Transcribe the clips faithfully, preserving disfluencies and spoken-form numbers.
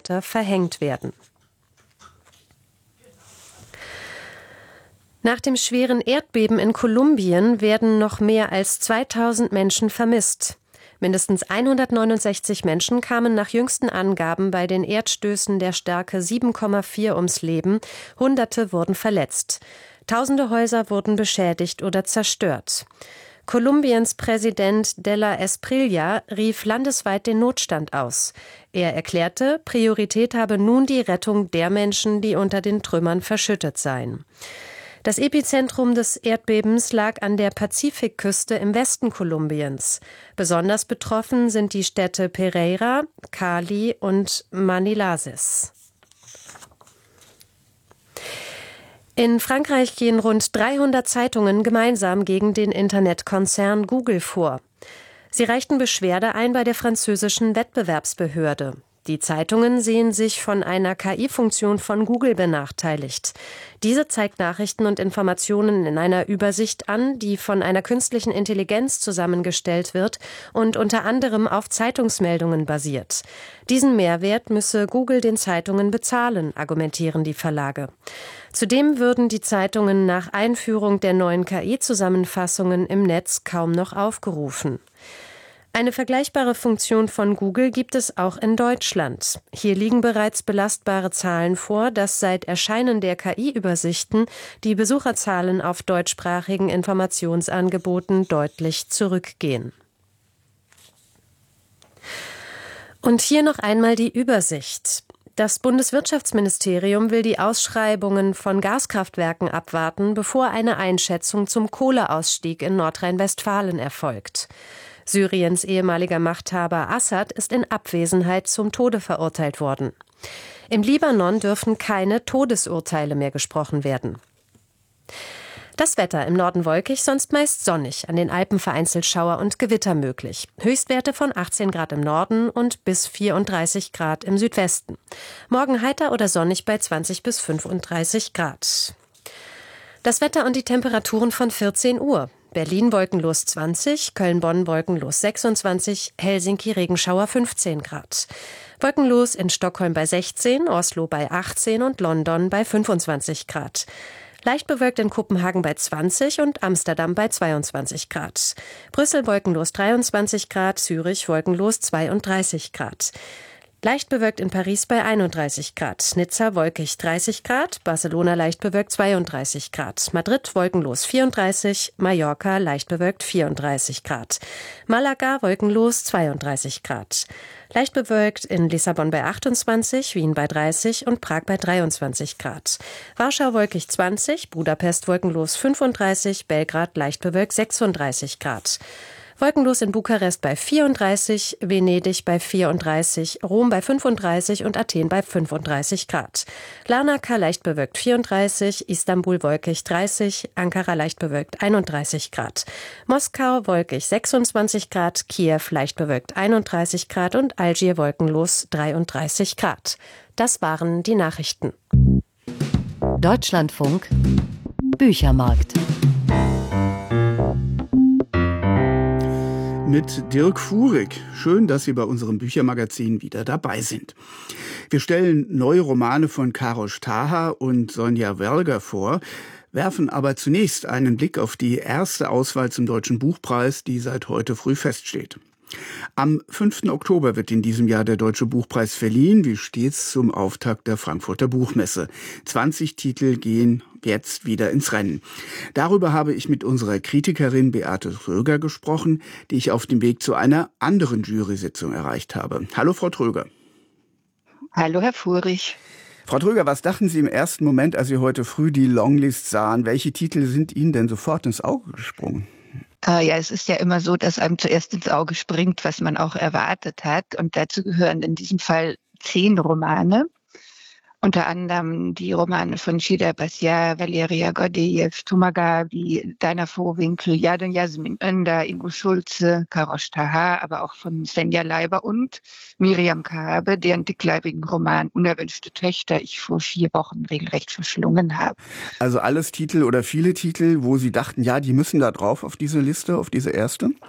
weiter verhängt werden. Nach dem schweren Erdbeben in Kolumbien werden noch mehr als zweitausend Menschen vermisst. Mindestens hundertneunundsechzig Menschen kamen nach jüngsten Angaben bei den Erdstößen der Stärke sieben Komma vier ums Leben. Hunderte wurden verletzt. Tausende Häuser wurden beschädigt oder zerstört. Kolumbiens Präsident de la Espriella rief landesweit den Notstand aus. Er erklärte, Priorität habe nun die Rettung der Menschen, die unter den Trümmern verschüttet seien. Das Epizentrum des Erdbebens lag an der Pazifikküste im Westen Kolumbiens. Besonders betroffen sind die Städte Pereira, Cali und Manilases. In Frankreich gehen rund dreihundert Zeitungen gemeinsam gegen den Internetkonzern Google vor. Sie reichten Beschwerde ein bei der französischen Wettbewerbsbehörde. Die Zeitungen sehen sich von einer K I-Funktion von Google benachteiligt. Diese zeigt Nachrichten und Informationen in einer Übersicht an, die von einer künstlichen Intelligenz zusammengestellt wird und unter anderem auf Zeitungsmeldungen basiert. Diesen Mehrwert müsse Google den Zeitungen bezahlen, argumentieren die Verlage. Zudem würden die Zeitungen nach Einführung der neuen K I-Zusammenfassungen im Netz kaum noch aufgerufen. Eine vergleichbare Funktion von Google gibt es auch in Deutschland. Hier liegen bereits belastbare Zahlen vor, dass seit Erscheinen der K I-Übersichten die Besucherzahlen auf deutschsprachigen Informationsangeboten deutlich zurückgehen. Und hier noch einmal die Übersicht. Das Bundeswirtschaftsministerium will die Ausschreibungen von Gaskraftwerken abwarten, bevor eine Einschätzung zum Kohleausstieg in Nordrhein-Westfalen erfolgt. Syriens ehemaliger Machthaber Assad ist in Abwesenheit zum Tode verurteilt worden. Im Libanon dürfen keine Todesurteile mehr gesprochen werden. Das Wetter: im Norden wolkig, sonst meist sonnig, an den Alpen vereinzelt Schauer und Gewitter möglich. Höchstwerte von achtzehn Grad im Norden und bis vierunddreißig Grad im Südwesten. Morgen heiter oder sonnig bei zwanzig bis fünfunddreißig Grad. Das Wetter und die Temperaturen von vierzehn Uhr. Berlin wolkenlos zwanzig, Köln-Bonn wolkenlos sechsundzwanzig, Helsinki Regenschauer fünfzehn Grad. Wolkenlos in Stockholm bei sechzehn, Oslo bei achtzehn und London bei fünfundzwanzig Grad. Leicht bewölkt in Kopenhagen bei zwanzig und Amsterdam bei zweiundzwanzig Grad. Brüssel wolkenlos dreiundzwanzig Grad, Zürich wolkenlos zweiunddreißig Grad. Leicht bewölkt in Paris bei einunddreißig Grad, Nizza wolkig dreißig Grad, Barcelona leicht bewölkt zweiunddreißig Grad, Madrid wolkenlos vierunddreißig, Mallorca leicht bewölkt vierunddreißig Grad, Malaga wolkenlos zweiunddreißig Grad. Leicht bewölkt in Lissabon bei achtundzwanzig, Wien bei dreißig und Prag bei dreiundzwanzig Grad. Warschau wolkig zwanzig, Budapest wolkenlos fünfunddreißig, Belgrad leicht bewölkt sechsunddreißig Grad. Wolkenlos in Bukarest bei vierunddreißig, Venedig bei vierunddreißig, Rom bei fünfunddreißig und Athen bei fünfunddreißig Grad. Larnaca leicht bewölkt vierunddreißig, Istanbul wolkig dreißig, Ankara leicht bewölkt einunddreißig Grad. Moskau wolkig sechsundzwanzig Grad, Kiew leicht bewölkt einunddreißig Grad und Algier wolkenlos dreiunddreißig Grad. Das waren die Nachrichten. Deutschlandfunk Büchermarkt. Mit Dirk Fuhrig. Schön, dass Sie bei unserem Büchermagazin wieder dabei sind. Wir stellen neue Romane von Karosh Taha und Sonja Werger vor, werfen aber zunächst einen Blick auf die erste Auswahl zum Deutschen Buchpreis, die seit heute früh feststeht. Am fünften Oktober wird in diesem Jahr der Deutsche Buchpreis verliehen, wie stets zum Auftakt der Frankfurter Buchmesse. zwanzig Titel gehen jetzt wieder ins Rennen. Darüber habe ich mit unserer Kritikerin Beate Tröger gesprochen, die ich auf dem Weg zu einer anderen Jury-Sitzung erreicht habe. Hallo, Frau Tröger. Hallo, Herr Fuhrig. Frau Tröger, was dachten Sie im ersten Moment, als Sie heute früh die Longlist sahen? Welche Titel sind Ihnen denn sofort ins Auge gesprungen? Äh, ja, es ist ja immer so, dass einem zuerst ins Auge springt, was man auch erwartet hat. Und dazu gehören in diesem Fall zehn Romane. Unter anderem die Romane von Shida Bastiat, Valeria Gordejew, Thomas Gabi, Dana Vohwinkel, Yadon Jasmin Önder, Ingo Schulze, Karosh Taha, aber auch von Svenja Leiber und Miriam Kaabe, deren dickleibigen Roman Unerwünschte Töchter ich vor vier Wochen regelrecht verschlungen habe. Also alles Titel oder viele Titel, wo Sie dachten, ja, die müssen da drauf auf diese Liste, auf diese erste?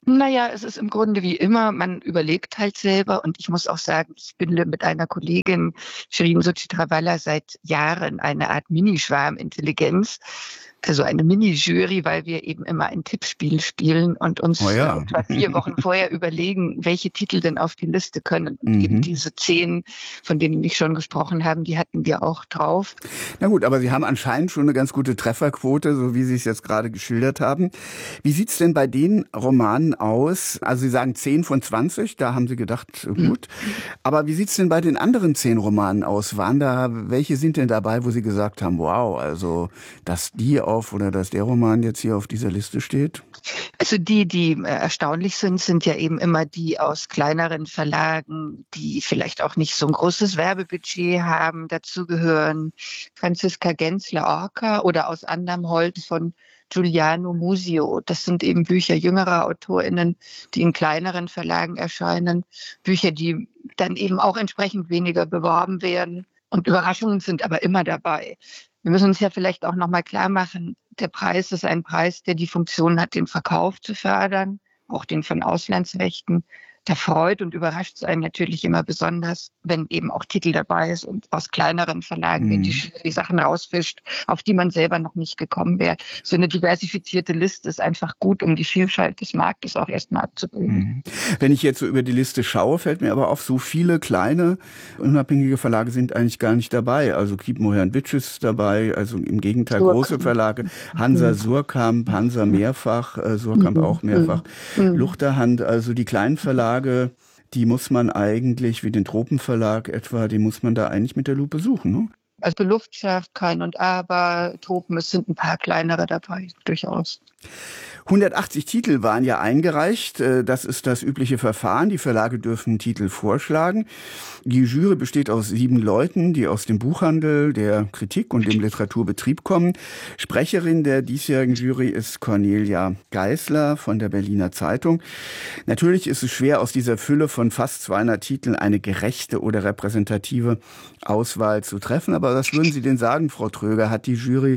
Naja, es ist im Grunde wie immer, man überlegt halt selber und ich muss auch sagen, ich bilde mit einer Kollegin, Shirin Suchitrawala, seit Jahren eine Art Minischwarmintelligenz, also eine Mini-Jury, weil wir eben immer ein Tippspiel spielen und uns Oh ja. etwa vier Wochen vorher überlegen, welche Titel denn auf die Liste können. Und Mhm. eben diese zehn, von denen ich schon gesprochen habe, die hatten wir auch drauf. Na gut, aber Sie haben anscheinend schon eine ganz gute Trefferquote, so wie Sie es jetzt gerade geschildert haben. Wie sieht's denn bei den Romanen aus? Also Sie sagen zehn von zwanzig, da haben Sie gedacht, gut. Aber wie sieht's denn bei den anderen zehn Romanen aus? Waren da, welche sind denn dabei, wo Sie gesagt haben, wow, also, dass die auf oder dass der Roman jetzt hier auf dieser Liste steht? Also die, die äh, erstaunlich sind, sind ja eben immer die aus kleineren Verlagen, die vielleicht auch nicht so ein großes Werbebudget haben. Dazu gehören Franziska Gensler-Orca oder Aus anderem Holz von Giuliano Musio. Das sind eben Bücher jüngerer AutorInnen, die in kleineren Verlagen erscheinen. Bücher, die dann eben auch entsprechend weniger beworben werden. Und Überraschungen sind aber immer dabei. Wir müssen uns ja vielleicht auch nochmal klar machen, der Preis ist ein Preis, der die Funktion hat, den Verkauf zu fördern, auch den von Auslandsrechten. Da freut und überrascht es einen natürlich immer besonders, wenn eben auch Titel dabei sind und aus kleineren Verlagen, wenn die, die Sachen rausfischt, auf die man selber noch nicht gekommen wäre. So eine diversifizierte Liste ist einfach gut, um die Vielfalt des Marktes auch erstmal abzubilden. Wenn ich jetzt so über die Liste schaue, fällt mir aber auf, so viele kleine, unabhängige Verlage sind eigentlich gar nicht dabei. Also Keep Moher Bitch ist dabei, also im Gegenteil Surkamp. Große Verlage. Hansa Surkamp, Hansa mehrfach, äh, Surkamp auch mehrfach. Luchterhand, also die kleinen Verlage, die muss man eigentlich, wie den Tropenverlag etwa, die muss man da eigentlich mit der Lupe suchen, ne? Also Luftschaft, Kein und Aber, Tropen, es sind ein paar kleinere dabei, durchaus. hundertachtzig Titel waren ja eingereicht. Das ist das übliche Verfahren. Die Verlage dürfen Titel vorschlagen. Die Jury besteht aus sieben Leuten, die aus dem Buchhandel, der Kritik und dem Literaturbetrieb kommen. Sprecherin der diesjährigen Jury ist Cornelia Geisler von der Berliner Zeitung. Natürlich ist es schwer, aus dieser Fülle von fast zweihundert Titeln eine gerechte oder repräsentative Auswahl zu treffen. Aber was würden Sie denn sagen, Frau Tröger? Hat die Jury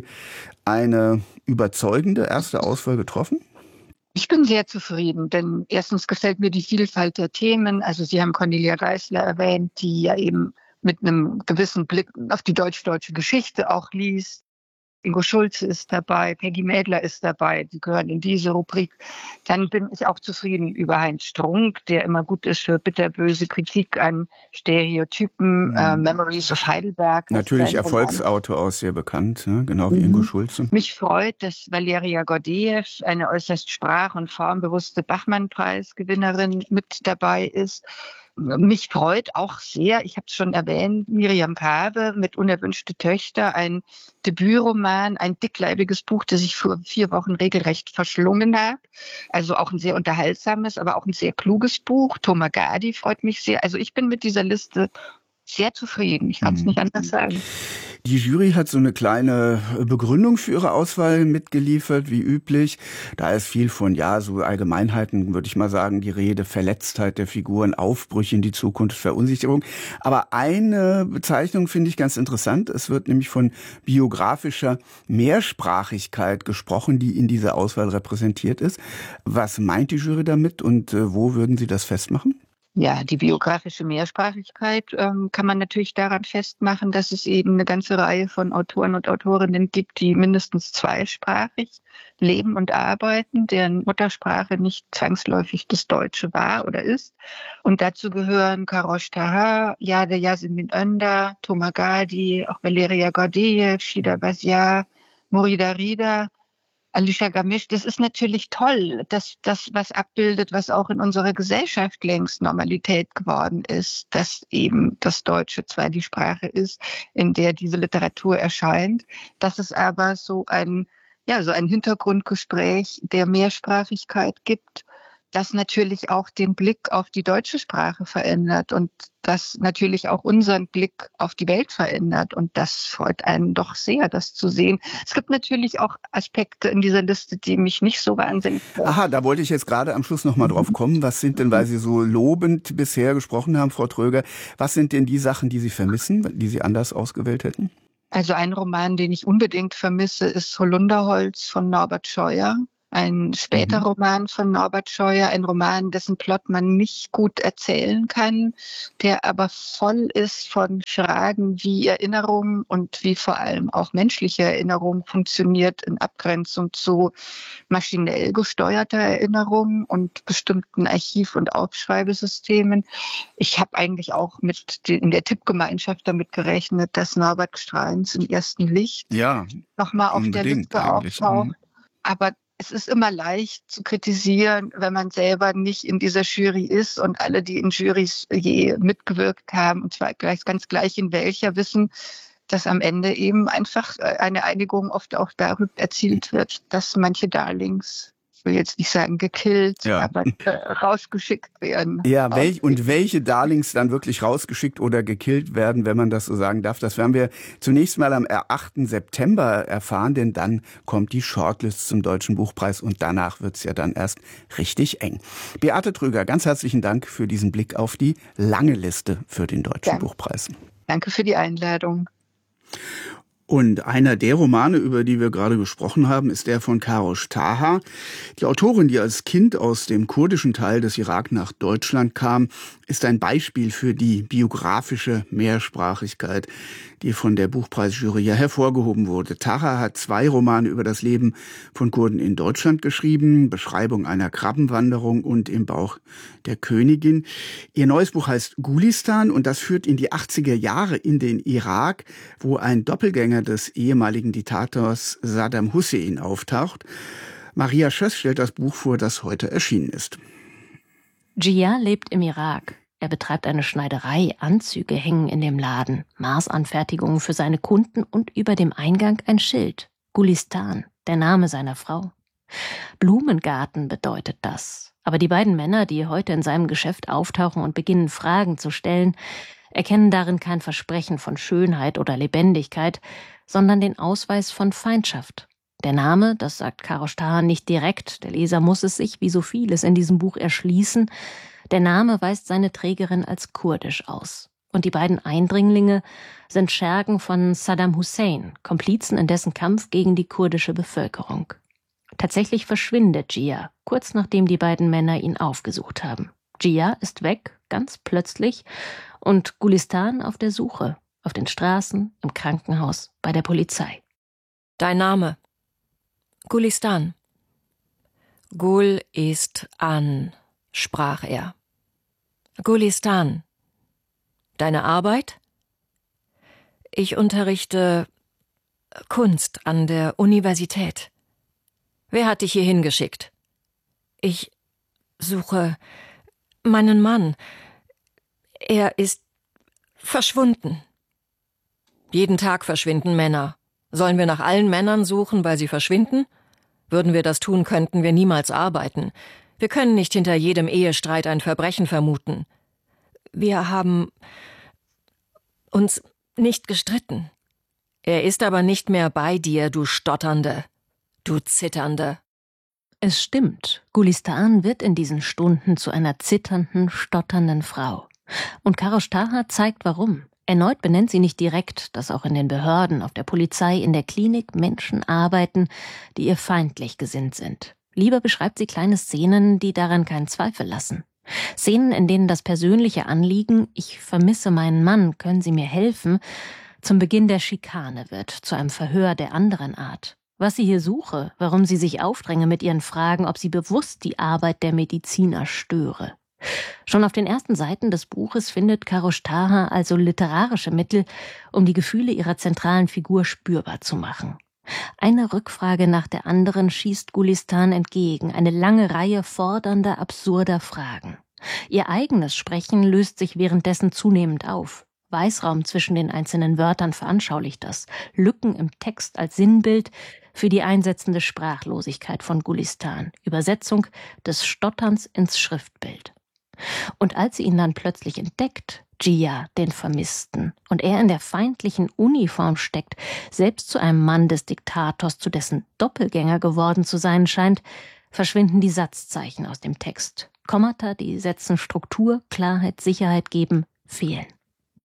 eine überzeugende erste Auswahl getroffen? Ich bin sehr zufrieden, denn erstens gefällt mir die Vielfalt der Themen. Also Sie haben Cornelia Geisler erwähnt, die ja eben mit einem gewissen Blick auf die deutsch-deutsche Geschichte auch liest. Ingo Schulze ist dabei, Peggy Mädler ist dabei, die gehören in diese Rubrik. Dann bin ich auch zufrieden über Heinz Strunk, der immer gut ist für bitterböse Kritik an Stereotypen, mhm. äh, Memories of Heidelberg. Natürlich Erfolgsautor aus, sehr bekannt, ne? Genau wie mhm. Ingo Schulze. Mich freut, dass Valeria Gordeev, eine äußerst sprach- und formbewusste Bachmann-Preisgewinnerin, mit dabei ist. Mich freut auch sehr, ich habe es schon erwähnt, Miriam Pawe mit Unerwünschte Töchter, ein Debütroman, ein dickleibiges Buch, das ich vor vier Wochen regelrecht verschlungen habe. Also auch ein sehr unterhaltsames, aber auch ein sehr kluges Buch. Thomas Gadi freut mich sehr. Also ich bin mit dieser Liste sehr zufrieden. Ich kann es nicht anders sagen. Die Jury hat so eine kleine Begründung für ihre Auswahl mitgeliefert, wie üblich. Da ist viel von, ja, so Allgemeinheiten, würde ich mal sagen, die Rede, Verletztheit der Figuren, Aufbrüche in die Zukunft, Verunsicherung. Aber eine Bezeichnung finde ich ganz interessant. Es wird nämlich von biografischer Mehrsprachigkeit gesprochen, die in dieser Auswahl repräsentiert ist. Was meint die Jury damit und äh, wo würden Sie das festmachen? Ja, die biografische Mehrsprachigkeit ähm, kann man natürlich daran festmachen, dass es eben eine ganze Reihe von Autoren und Autorinnen gibt, die mindestens zweisprachig leben und arbeiten, deren Muttersprache nicht zwangsläufig das Deutsche war oder ist. Und dazu gehören Karosh Taha, Yade Yasemin Önder, Thomas Gadi, auch Valeria Gordeev, Shida Basiar, Murida Rida, Alicia Gamisch. Das ist natürlich toll, dass das was abbildet, was auch in unserer Gesellschaft längst Normalität geworden ist, dass eben das Deutsche zwar die Sprache ist, in der diese Literatur erscheint, dass es aber so ein, ja, so ein Hintergrundgespräch der Mehrsprachigkeit gibt, das natürlich auch den Blick auf die deutsche Sprache verändert und das natürlich auch unseren Blick auf die Welt verändert. Und das freut einen doch sehr, das zu sehen. Es gibt natürlich auch Aspekte in dieser Liste, die mich nicht so wahnsinnig freuen. Aha, da wollte ich jetzt gerade am Schluss noch mal drauf kommen. Was sind denn, weil Sie so lobend bisher gesprochen haben, Frau Tröger, was sind denn die Sachen, die Sie vermissen, die Sie anders ausgewählt hätten? Also ein Roman, den ich unbedingt vermisse, ist Holunderholz von Norbert Scheuer. Ein später Mhm. Roman von Norbert Scheuer, ein Roman, dessen Plot man nicht gut erzählen kann, der aber voll ist von Fragen, wie Erinnerung und wie vor allem auch menschliche Erinnerung funktioniert in Abgrenzung zu maschinell gesteuerter Erinnerung und bestimmten Archiv- und Aufschreibesystemen. Ich habe eigentlich auch mit den, in der Tippgemeinschaft damit gerechnet, dass Norbert Stralens im ersten Licht Ja, nochmal auf der unbedingt Liste eigentlich. auftaucht. Mhm. Aber es ist immer leicht zu kritisieren, wenn man selber nicht in dieser Jury ist, und alle, die in Jurys je mitgewirkt haben, und zwar gleich, ganz gleich in welcher, wissen, dass am Ende eben einfach eine Einigung oft auch darüber erzielt wird, dass manche Darlings, ich will jetzt nicht sagen gekillt, Ja. aber äh, rausgeschickt werden. Ja, welch, und welche Darlings dann wirklich rausgeschickt oder gekillt werden, wenn man das so sagen darf, das werden wir zunächst mal am achten September erfahren, denn dann kommt die Shortlist zum Deutschen Buchpreis und danach wird's ja dann erst richtig eng. Beate Trüger, ganz herzlichen Dank für diesen Blick auf die lange Liste für den Deutschen Ja. Buchpreis. Danke für die Einladung. Und einer der Romane, über die wir gerade gesprochen haben, ist der von Karosh Taha. Die Autorin, die als Kind aus dem kurdischen Teil des Irak nach Deutschland kam, ist ein Beispiel für die biografische Mehrsprachigkeit, die von der Buchpreisjury ja hervorgehoben wurde. Taha hat zwei Romane über das Leben von Kurden in Deutschland geschrieben, Beschreibung einer Krabbenwanderung und Im Bauch der Königin. Ihr neues Buch heißt Gulistan und das führt in die achtziger Jahre in den Irak, wo ein Doppelgänger des ehemaligen Diktators Saddam Hussein auftaucht. Maria Schöss stellt das Buch vor, das heute erschienen ist. Jia lebt im Irak. Er betreibt eine Schneiderei, Anzüge hängen in dem Laden, Maßanfertigungen für seine Kunden und über dem Eingang ein Schild. Gulistan, der Name seiner Frau. Blumengarten bedeutet das. Aber die beiden Männer, die heute in seinem Geschäft auftauchen und beginnen, Fragen zu stellen, erkennen darin kein Versprechen von Schönheit oder Lebendigkeit, sondern den Ausweis von Feindschaft. Der Name, das sagt Karosh Taha nicht direkt, der Leser muss es sich, wie so vieles in diesem Buch, erschließen. Der Name weist seine Trägerin als kurdisch aus. Und die beiden Eindringlinge sind Schergen von Saddam Hussein, Komplizen in dessen Kampf gegen die kurdische Bevölkerung. Tatsächlich verschwindet Jia, kurz nachdem die beiden Männer ihn aufgesucht haben. Jia ist weg, ganz plötzlich, und Gulistan auf der Suche, auf den Straßen, im Krankenhaus, bei der Polizei. Dein Name? Gulistan. Gul ist an, sprach er. Gulistan. Deine Arbeit? Ich unterrichte Kunst an der Universität. Wer hat dich hierhin geschickt? Ich suche meinen Mann. Er ist verschwunden. Jeden Tag verschwinden Männer. Sollen wir nach allen Männern suchen, weil sie verschwinden? Würden wir das tun, könnten wir niemals arbeiten. Wir können nicht hinter jedem Ehestreit ein Verbrechen vermuten. Wir haben uns nicht gestritten. Er ist aber nicht mehr bei dir, du Stotternde, du Zitternde. Es stimmt, Gulistan wird in diesen Stunden zu einer zitternden, stotternden Frau. Und Karosh Taha zeigt warum. Erneut benennt sie nicht direkt, dass auch in den Behörden, auf der Polizei, in der Klinik Menschen arbeiten, die ihr feindlich gesinnt sind. Lieber beschreibt sie kleine Szenen, die daran keinen Zweifel lassen. Szenen, in denen das persönliche Anliegen, ich vermisse meinen Mann, können Sie mir helfen, zum Beginn der Schikane wird, zu einem Verhör der anderen Art. Was sie hier suche, warum sie sich aufdränge mit ihren Fragen, ob sie bewusst die Arbeit der Mediziner störe. Schon auf den ersten Seiten des Buches findet Karosh Taha also literarische Mittel, um die Gefühle ihrer zentralen Figur spürbar zu machen. Eine Rückfrage nach der anderen schießt Gulistan entgegen, eine lange Reihe fordernder, absurder Fragen. Ihr eigenes Sprechen löst sich währenddessen zunehmend auf. Weißraum zwischen den einzelnen Wörtern veranschaulicht das, Lücken im Text als Sinnbild für die einsetzende Sprachlosigkeit von Gulistan, Übersetzung des Stotterns ins Schriftbild. Und als sie ihn dann plötzlich entdeckt, Jia, den Vermissten, und er in der feindlichen Uniform steckt, selbst zu einem Mann des Diktators, zu dessen Doppelgänger geworden zu sein scheint, verschwinden die Satzzeichen aus dem Text. Kommata, die Sätzen Struktur, Klarheit, Sicherheit geben, fehlen.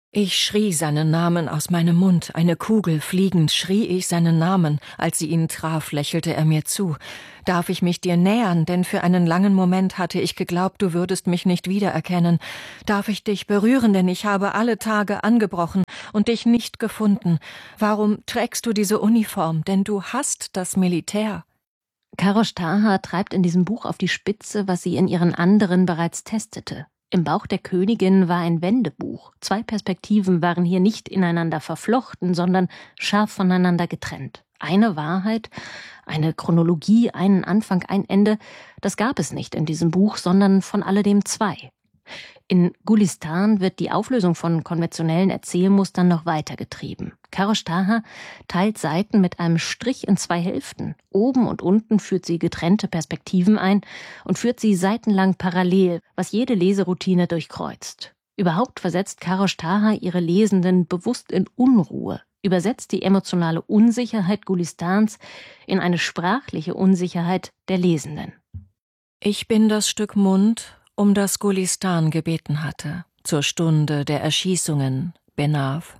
Ich schrie seinen Namen aus meinem Mund, eine Kugel fliegend schrie ich seinen Namen. Als sie ihn traf, lächelte er mir zu. Darf ich mich dir nähern, denn für einen langen Moment hatte ich geglaubt, du würdest mich nicht wiedererkennen. Darf ich dich berühren, denn ich habe alle Tage angebrochen und dich nicht gefunden. Warum trägst du diese Uniform, denn du hasst das Militär? Karosh Taha treibt in diesem Buch auf die Spitze, was sie in ihren anderen bereits testete. Im Bauch der Königin war ein Wendebuch. Zwei Perspektiven waren hier nicht ineinander verflochten, sondern scharf voneinander getrennt. Eine Wahrheit, eine Chronologie, einen Anfang, ein Ende, das gab es nicht in diesem Buch, sondern von alledem zwei. In Gulistan wird die Auflösung von konventionellen Erzählmustern noch weitergetrieben. Karosh Taha teilt Seiten mit einem Strich in zwei Hälften. Oben und unten führt sie getrennte Perspektiven ein und führt sie seitenlang parallel, was jede Leseroutine durchkreuzt. Überhaupt versetzt Karosh Taha ihre Lesenden bewusst in Unruhe, übersetzt die emotionale Unsicherheit Gulistans in eine sprachliche Unsicherheit der Lesenden. Ich bin das Stück Mund, um das Gulistan gebeten hatte, zur Stunde der Erschießungen, Benav.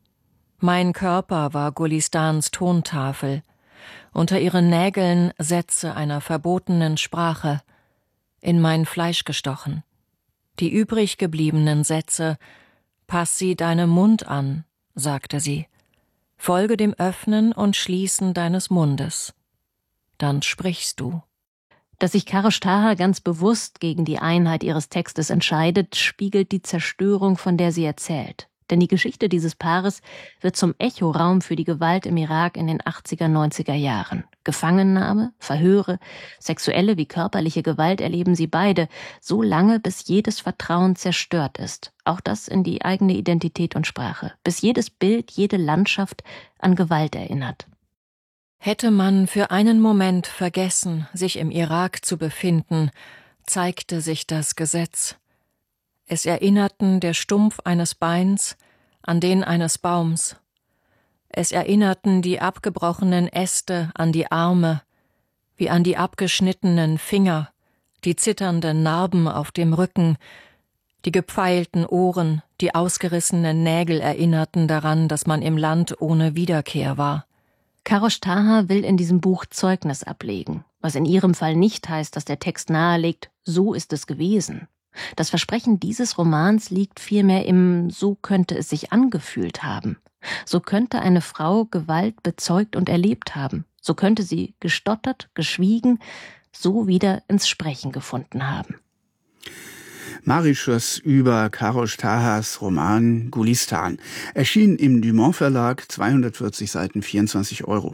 Mein Körper war Gulistans Tontafel, unter ihren Nägeln Sätze einer verbotenen Sprache, in mein Fleisch gestochen. Die übrig gebliebenen Sätze, »Pass sie deinem Mund an«, sagte sie, »folge dem Öffnen und Schließen deines Mundes. Dann sprichst du.« Dass sich Karosh Taha ganz bewusst gegen die Einheit ihres Textes entscheidet, spiegelt die Zerstörung, von der sie erzählt. Denn die Geschichte dieses Paares wird zum Echoraum für die Gewalt im Irak in den achtziger, neunziger Jahren. Gefangennahme, Verhöre, sexuelle wie körperliche Gewalt erleben sie beide, so lange, bis jedes Vertrauen zerstört ist. Auch das in die eigene Identität und Sprache. Bis jedes Bild, jede Landschaft an Gewalt erinnert. Hätte man für einen Moment vergessen, sich im Irak zu befinden, zeigte sich das Gesetz. Es erinnerten der Stumpf eines Beins an den eines Baums. Es erinnerten die abgebrochenen Äste an die Arme, wie an die abgeschnittenen Finger, die zitternden Narben auf dem Rücken, die gepfeilten Ohren, die ausgerissenen Nägel erinnerten daran, dass man im Land ohne Wiederkehr war. Karosh Taha will in diesem Buch Zeugnis ablegen, was in ihrem Fall nicht heißt, dass der Text nahelegt, so ist es gewesen. Das Versprechen dieses Romans liegt vielmehr im »so könnte es sich angefühlt haben«. So könnte eine Frau Gewalt bezeugt und erlebt haben. So könnte sie gestottert, geschwiegen, so wieder ins Sprechen gefunden haben. Mauritius über Karosh Tahas Roman Gulistan. Erschien im Dumont Verlag, zweihundertvierzig Seiten, vierundzwanzig Euro.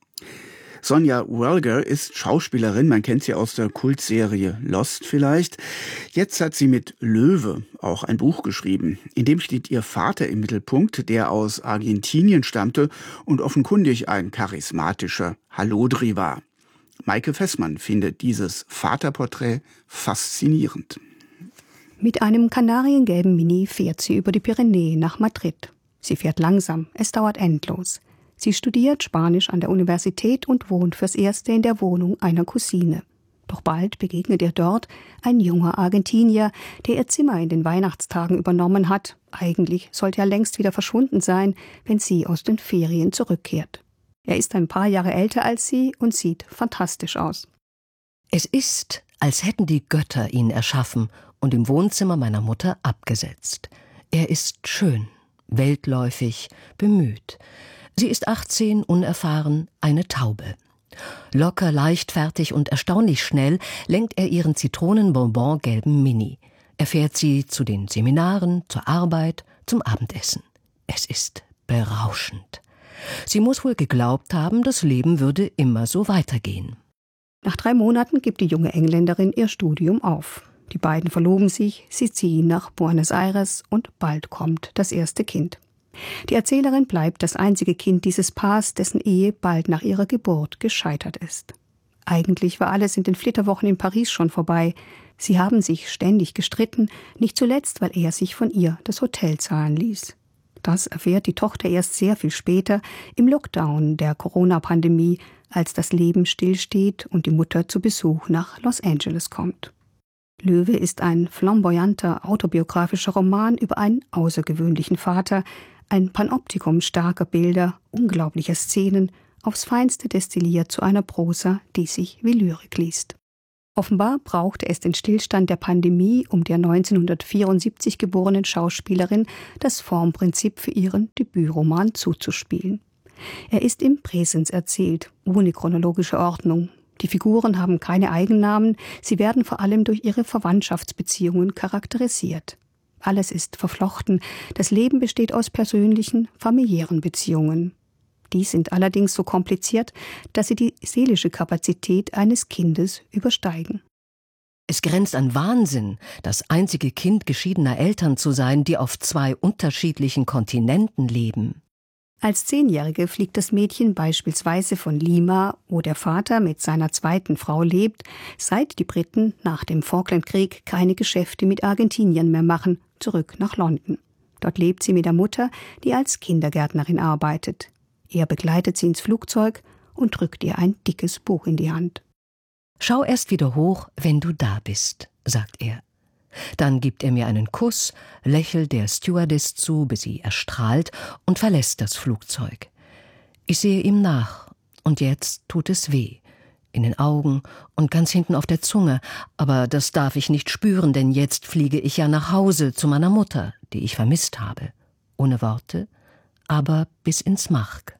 Sonja Welger ist Schauspielerin, man kennt sie aus der Kultserie Lost vielleicht. Jetzt hat sie mit Löwe auch ein Buch geschrieben. In dem steht ihr Vater im Mittelpunkt, der aus Argentinien stammte und offenkundig ein charismatischer Hallodri war. Maike Fessmann findet dieses Vaterporträt faszinierend. Mit einem kanariengelben Mini fährt sie über die Pyrenäen nach Madrid. Sie fährt langsam, es dauert endlos. Sie studiert Spanisch an der Universität und wohnt fürs Erste in der Wohnung einer Cousine. Doch bald begegnet ihr dort ein junger Argentinier, der ihr Zimmer in den Weihnachtstagen übernommen hat. Eigentlich sollte er längst wieder verschwunden sein, wenn sie aus den Ferien zurückkehrt. Er ist ein paar Jahre älter als sie und sieht fantastisch aus. Es ist, als hätten die Götter ihn erschaffen und im Wohnzimmer meiner Mutter abgesetzt. Er ist schön, weltläufig, bemüht. Sie ist achtzehn, unerfahren, eine Taube. Locker, leichtfertig und erstaunlich schnell lenkt er ihren zitronenbonbon-gelben Mini. Er fährt sie zu den Seminaren, zur Arbeit, zum Abendessen. Es ist berauschend. Sie muss wohl geglaubt haben, das Leben würde immer so weitergehen. Nach drei Monaten gibt die junge Engländerin ihr Studium auf. Die beiden verloben sich, sie ziehen nach Buenos Aires und bald kommt das erste Kind. Die Erzählerin bleibt das einzige Kind dieses Paars, dessen Ehe bald nach ihrer Geburt gescheitert ist. Eigentlich war alles in den Flitterwochen in Paris schon vorbei. Sie haben sich ständig gestritten, nicht zuletzt, weil er sich von ihr das Hotel zahlen ließ. Das erfährt die Tochter erst sehr viel später, im Lockdown der Corona-Pandemie, als das Leben stillsteht und die Mutter zu Besuch nach Los Angeles kommt. Löwe ist ein flamboyanter autobiografischer Roman über einen außergewöhnlichen Vater, ein Panoptikum starker Bilder, unglaublicher Szenen, aufs Feinste destilliert zu einer Prosa, die sich wie Lyrik liest. Offenbar brauchte es den Stillstand der Pandemie, um der neunzehnhundertvierundsiebzig geborenen Schauspielerin das Formprinzip für ihren Debütroman zuzuspielen. Er ist im Präsens erzählt, ohne chronologische Ordnung. Die Figuren haben keine Eigennamen, sie werden vor allem durch ihre Verwandtschaftsbeziehungen charakterisiert. Alles ist verflochten, das Leben besteht aus persönlichen, familiären Beziehungen. Die sind allerdings so kompliziert, dass sie die seelische Kapazität eines Kindes übersteigen. Es grenzt an Wahnsinn, das einzige Kind geschiedener Eltern zu sein, die auf zwei unterschiedlichen Kontinenten leben. Als Zehnjährige fliegt das Mädchen beispielsweise von Lima, wo der Vater mit seiner zweiten Frau lebt, seit die Briten nach dem Falklandkrieg keine Geschäfte mit Argentinien mehr machen, zurück nach London. Dort lebt sie mit der Mutter, die als Kindergärtnerin arbeitet. Er begleitet sie ins Flugzeug und drückt ihr ein dickes Buch in die Hand. »Schau erst wieder hoch, wenn du da bist«, sagt er. Dann gibt er mir einen Kuss, lächelt der Stewardess zu, bis sie erstrahlt, und verlässt das Flugzeug. Ich sehe ihm nach, und jetzt tut es weh. In den Augen und ganz hinten auf der Zunge, aber das darf ich nicht spüren, denn jetzt fliege ich ja nach Hause zu meiner Mutter, die ich vermisst habe. Ohne Worte, aber bis ins Mark.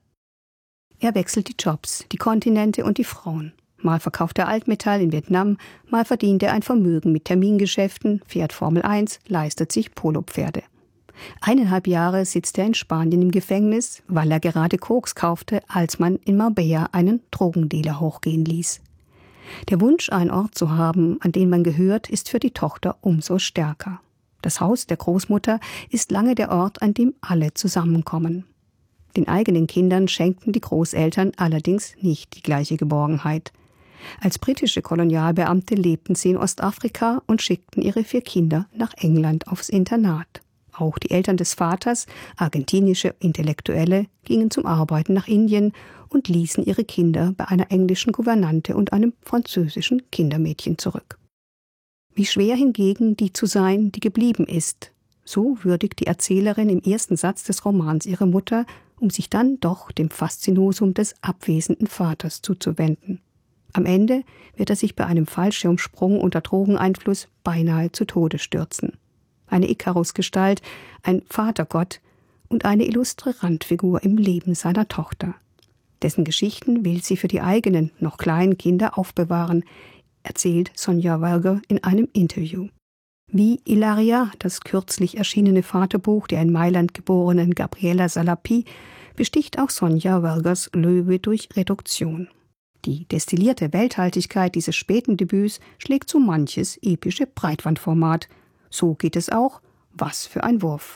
Er wechselt die Jobs, die Kontinente und die Frauen. Mal verkauft er Altmetall in Vietnam, mal verdient er ein Vermögen mit Termingeschäften, fährt Formel eins, leistet sich Polopferde. Eineinhalb Jahre sitzt er in Spanien im Gefängnis, weil er gerade Koks kaufte, als man in Marbella einen Drogendealer hochgehen ließ. Der Wunsch, einen Ort zu haben, an den man gehört, ist für die Tochter umso stärker. Das Haus der Großmutter ist lange der Ort, an dem alle zusammenkommen. Den eigenen Kindern schenkten die Großeltern allerdings nicht die gleiche Geborgenheit. Als britische Kolonialbeamte lebten sie in Ostafrika und schickten ihre vier Kinder nach England aufs Internat. Auch die Eltern des Vaters, argentinische Intellektuelle, gingen zum Arbeiten nach Indien und ließen ihre Kinder bei einer englischen Gouvernante und einem französischen Kindermädchen zurück. Wie schwer hingegen die zu sein, die geblieben ist. So würdigt die Erzählerin im ersten Satz des Romans ihre Mutter, um sich dann doch dem Faszinosum des abwesenden Vaters zuzuwenden. Am Ende wird er sich bei einem Fallschirmsprung unter Drogeneinfluss beinahe zu Tode stürzen. Eine Ikarus-Gestalt, ein Vatergott und eine illustre Randfigur im Leben seiner Tochter. Dessen Geschichten will sie für die eigenen, noch kleinen Kinder aufbewahren, erzählt Sonja Walger in einem Interview. Wie Ilaria, das kürzlich erschienene Vaterbuch der in Mailand geborenen Gabriela Salapi, besticht auch Sonja Walgers Löwe durch Reduktion. Die destillierte Welthaltigkeit dieses späten Debüts schlägt so manches epische Breitbandformat. So geht es auch. Was für ein Wurf.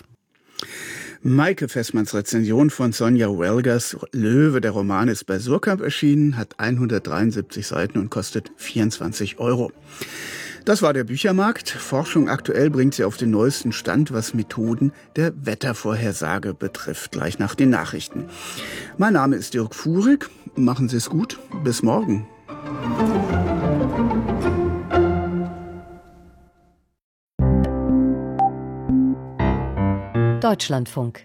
Maike Fessmanns Rezension von Sonja Welgers Löwe, der Roman, ist bei Surkamp erschienen, hat hundertdreiundsiebzig Seiten und kostet vierundzwanzig Euro. Das war der Büchermarkt. Forschung aktuell bringt Sie auf den neuesten Stand, was Methoden der Wettervorhersage betrifft, gleich nach den Nachrichten. Mein Name ist Dirk Fuhrig. Machen Sie es gut. Bis morgen. Deutschlandfunk.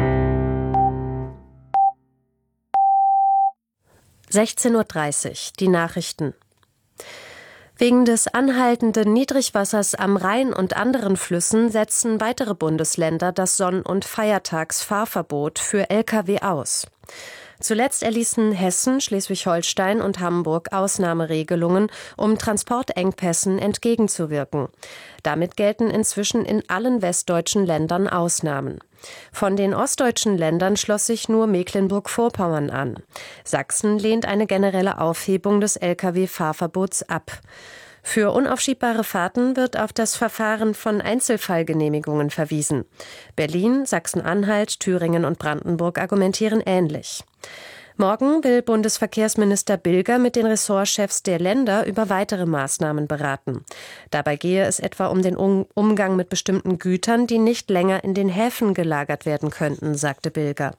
sechzehn Uhr dreißig, die Nachrichten. Wegen des anhaltenden Niedrigwassers am Rhein und anderen Flüssen setzen weitere Bundesländer das Sonn- und Feiertagsfahrverbot für L K W aus. Zuletzt erließen Hessen, Schleswig-Holstein und Hamburg Ausnahmeregelungen, um Transportengpässen entgegenzuwirken. Damit gelten inzwischen in allen westdeutschen Ländern Ausnahmen. Von den ostdeutschen Ländern schloss sich nur Mecklenburg-Vorpommern an. Sachsen lehnt eine generelle Aufhebung des L K W-Fahrverbots ab. Für unaufschiebbare Fahrten wird auf das Verfahren von Einzelfallgenehmigungen verwiesen. Berlin, Sachsen-Anhalt, Thüringen und Brandenburg argumentieren ähnlich. Morgen will Bundesverkehrsminister Bilger mit den Ressortchefs der Länder über weitere Maßnahmen beraten. Dabei gehe es etwa um den Umgang mit bestimmten Gütern, die nicht länger in den Häfen gelagert werden könnten, sagte Bilger.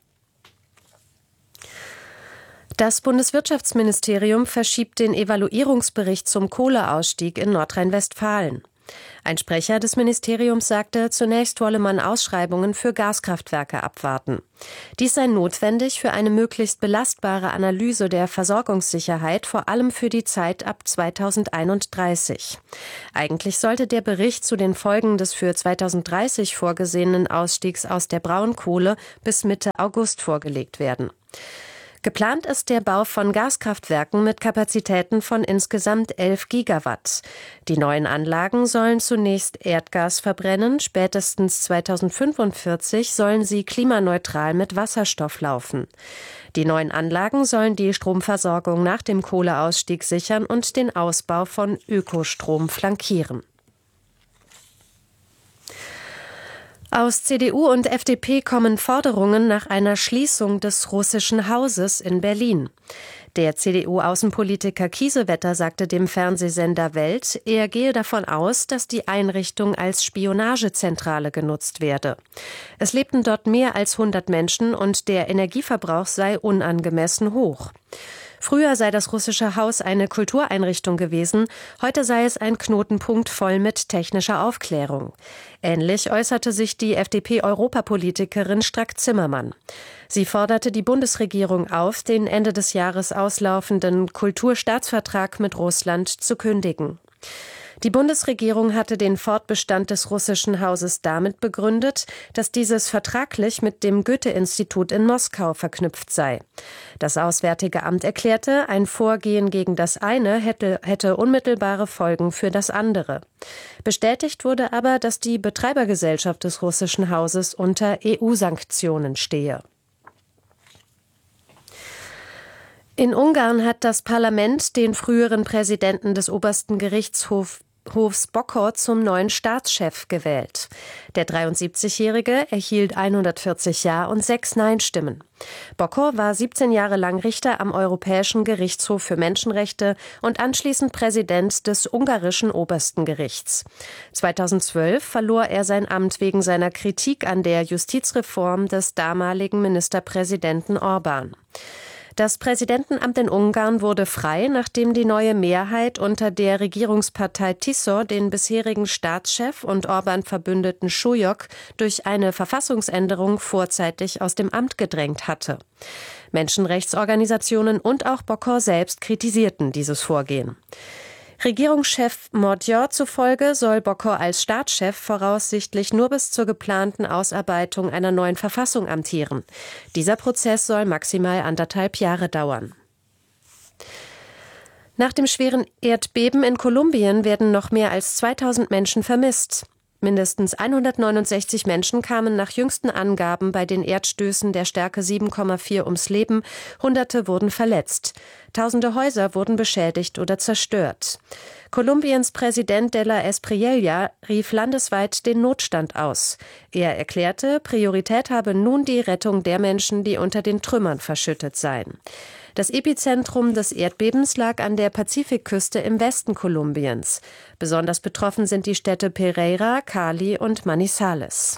Das Bundeswirtschaftsministerium verschiebt den Evaluierungsbericht zum Kohleausstieg in Nordrhein-Westfalen. Ein Sprecher des Ministeriums sagte, zunächst wolle man Ausschreibungen für Gaskraftwerke abwarten. Dies sei notwendig für eine möglichst belastbare Analyse der Versorgungssicherheit, vor allem für die Zeit ab zweitausendeinunddreißig. Eigentlich sollte der Bericht zu den Folgen des für zweitausenddreißig vorgesehenen Ausstiegs aus der Braunkohle bis Mitte August vorgelegt werden. Geplant ist der Bau von Gaskraftwerken mit Kapazitäten von insgesamt elf Gigawatt. Die neuen Anlagen sollen zunächst Erdgas verbrennen, spätestens zweitausendfünfundvierzig sollen sie klimaneutral mit Wasserstoff laufen. Die neuen Anlagen sollen die Stromversorgung nach dem Kohleausstieg sichern und den Ausbau von Ökostrom flankieren. Aus C D U und F D P kommen Forderungen nach einer Schließung des russischen Hauses in Berlin. Der C D U-Außenpolitiker Kiesewetter sagte dem Fernsehsender Welt, er gehe davon aus, dass die Einrichtung als Spionagezentrale genutzt werde. Es lebten dort mehr als hundert Menschen und der Energieverbrauch sei unangemessen hoch. Früher sei das russische Haus eine Kultureinrichtung gewesen, heute sei es ein Knotenpunkt voll mit technischer Aufklärung. Ähnlich äußerte sich die F D P-Europapolitikerin Strack-Zimmermann. Sie forderte die Bundesregierung auf, den Ende des Jahres auslaufenden Kulturstaatsvertrag mit Russland zu kündigen. Die Bundesregierung hatte den Fortbestand des russischen Hauses damit begründet, dass dieses vertraglich mit dem Goethe-Institut in Moskau verknüpft sei. Das Auswärtige Amt erklärte, ein Vorgehen gegen das eine hätte, hätte unmittelbare Folgen für das andere. Bestätigt wurde aber, dass die Betreibergesellschaft des russischen Hauses unter E U-Sanktionen stehe. In Ungarn hat das Parlament den früheren Präsidenten des obersten Gerichtshofs Hofs Bokor zum neuen Staatschef gewählt. Der dreiundsiebzigjährige erhielt hundertvierzig Ja- und sechs Nein-Stimmen. Bokor war siebzehn Jahre lang Richter am Europäischen Gerichtshof für Menschenrechte und anschließend Präsident des ungarischen obersten Gerichts. zweitausendzwölf verlor er sein Amt wegen seiner Kritik an der Justizreform des damaligen Ministerpräsidenten Orbán. Das Präsidentenamt in Ungarn wurde frei, nachdem die neue Mehrheit unter der Regierungspartei Tisza den bisherigen Staatschef und Orbán-Verbündeten Súlyog durch eine Verfassungsänderung vorzeitig aus dem Amt gedrängt hatte. Menschenrechtsorganisationen und auch Bokor selbst kritisierten dieses Vorgehen. Regierungschef Magyar zufolge soll Bokor als Staatschef voraussichtlich nur bis zur geplanten Ausarbeitung einer neuen Verfassung amtieren. Dieser Prozess soll maximal anderthalb Jahre dauern. Nach dem schweren Erdbeben in Kolumbien werden noch mehr als zweitausend Menschen vermisst. Mindestens hundertneunundsechzig Menschen kamen nach jüngsten Angaben bei den Erdstößen der Stärke sieben Komma vier ums Leben, Hunderte wurden verletzt. Tausende Häuser wurden beschädigt oder zerstört. Kolumbiens Präsident de la Espriella rief landesweit den Notstand aus. Er erklärte, Priorität habe nun die Rettung der Menschen, die unter den Trümmern verschüttet seien. Das Epizentrum des Erdbebens lag an der Pazifikküste im Westen Kolumbiens. Besonders betroffen sind die Städte Pereira, Cali und Manizales.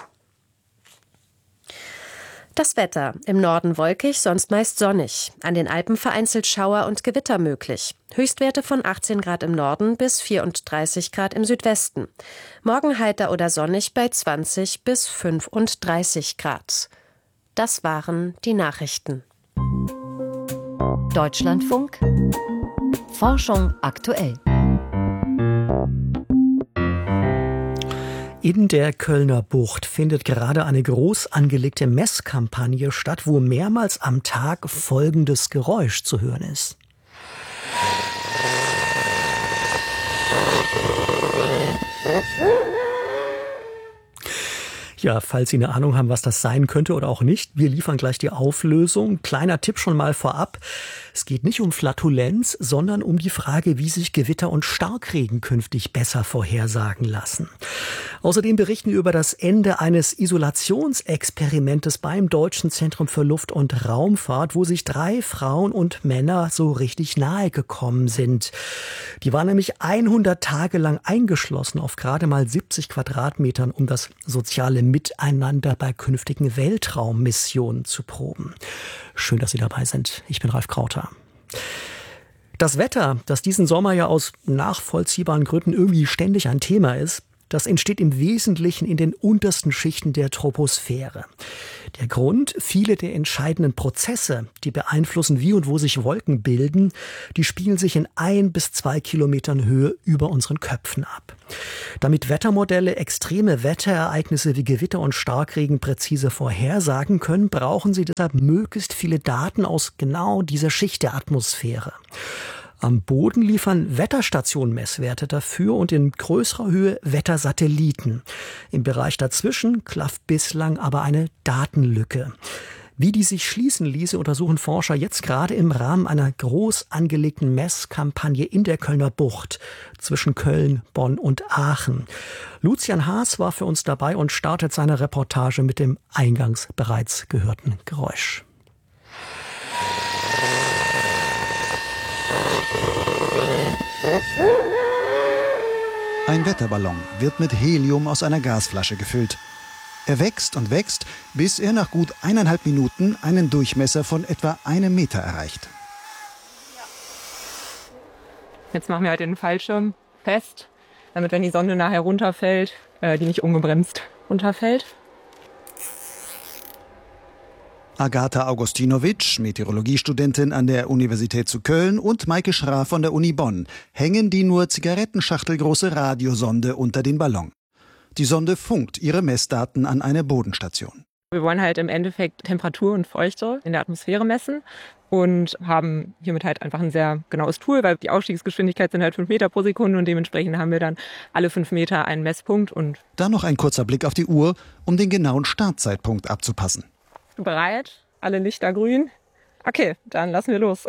Das Wetter. Im Norden wolkig, sonst meist sonnig. An den Alpen vereinzelt Schauer und Gewitter möglich. Höchstwerte von achtzehn Grad im Norden bis vierunddreißig Grad im Südwesten. Morgen heiter oder sonnig bei zwanzig bis fünfunddreißig Grad. Das waren die Nachrichten. Deutschlandfunk Forschung aktuell. In der Kölner Bucht findet gerade eine groß angelegte Messkampagne statt, wo mehrmals am Tag folgendes Geräusch zu hören ist. Ja, falls Sie eine Ahnung haben, was das sein könnte oder auch nicht, wir liefern gleich die Auflösung. Kleiner Tipp schon mal vorab. Es geht nicht um Flatulenz, sondern um die Frage, wie sich Gewitter und Starkregen künftig besser vorhersagen lassen. Außerdem berichten wir über das Ende eines Isolationsexperimentes beim Deutschen Zentrum für Luft- und Raumfahrt, wo sich drei Frauen und Männer so richtig nahe gekommen sind. Die waren nämlich hundert Tage lang eingeschlossen auf gerade mal siebzig Quadratmetern, um das soziale Miteinander bei künftigen Weltraummissionen zu proben. Schön, dass Sie dabei sind. Ich bin Ralf Krauter. Das Wetter, das diesen Sommer ja aus nachvollziehbaren Gründen irgendwie ständig ein Thema ist, das entsteht im Wesentlichen in den untersten Schichten der Troposphäre. Der Grund: viele der entscheidenden Prozesse, die beeinflussen, wie und wo sich Wolken bilden, die spielen sich in ein bis zwei Kilometern Höhe über unseren Köpfen ab. Damit Wettermodelle extreme Wetterereignisse wie Gewitter und Starkregen präzise vorhersagen können, brauchen sie deshalb möglichst viele Daten aus genau dieser Schicht der Atmosphäre. Am Boden liefern Wetterstationen Messwerte dafür und in größerer Höhe Wettersatelliten. Im Bereich dazwischen klafft bislang aber eine Datenlücke. Wie die sich schließen ließe, untersuchen Forscher jetzt gerade im Rahmen einer groß angelegten Messkampagne in der Kölner Bucht zwischen Köln, Bonn und Aachen. Lucian Haas war für uns dabei und startet seine Reportage mit dem eingangs bereits gehörten Geräusch. Ein Wetterballon wird mit Helium aus einer Gasflasche gefüllt. Er wächst und wächst, bis er nach gut eineinhalb Minuten einen Durchmesser von etwa einem Meter erreicht. Jetzt machen wir halt den Fallschirm fest, damit, wenn die Sonde nachher runterfällt, äh, die nicht ungebremst runterfällt. Agata Augustinovic, Meteorologiestudentin an der Universität zu Köln, und Maike Schra von der Uni Bonn hängen die nur zigarettenschachtelgroße Radiosonde unter den Ballon. Die Sonde funkt ihre Messdaten an eine Bodenstation. Wir wollen halt im Endeffekt Temperatur und Feuchte in der Atmosphäre messen und haben hiermit halt einfach ein sehr genaues Tool, weil die Ausstiegsgeschwindigkeit sind halt fünf Meter pro Sekunde und dementsprechend haben wir dann alle fünf Meter einen Messpunkt. Und dann noch ein kurzer Blick auf die Uhr, um den genauen Startzeitpunkt abzupassen. Bereit? Alle Lichter grün? Okay, dann lassen wir los.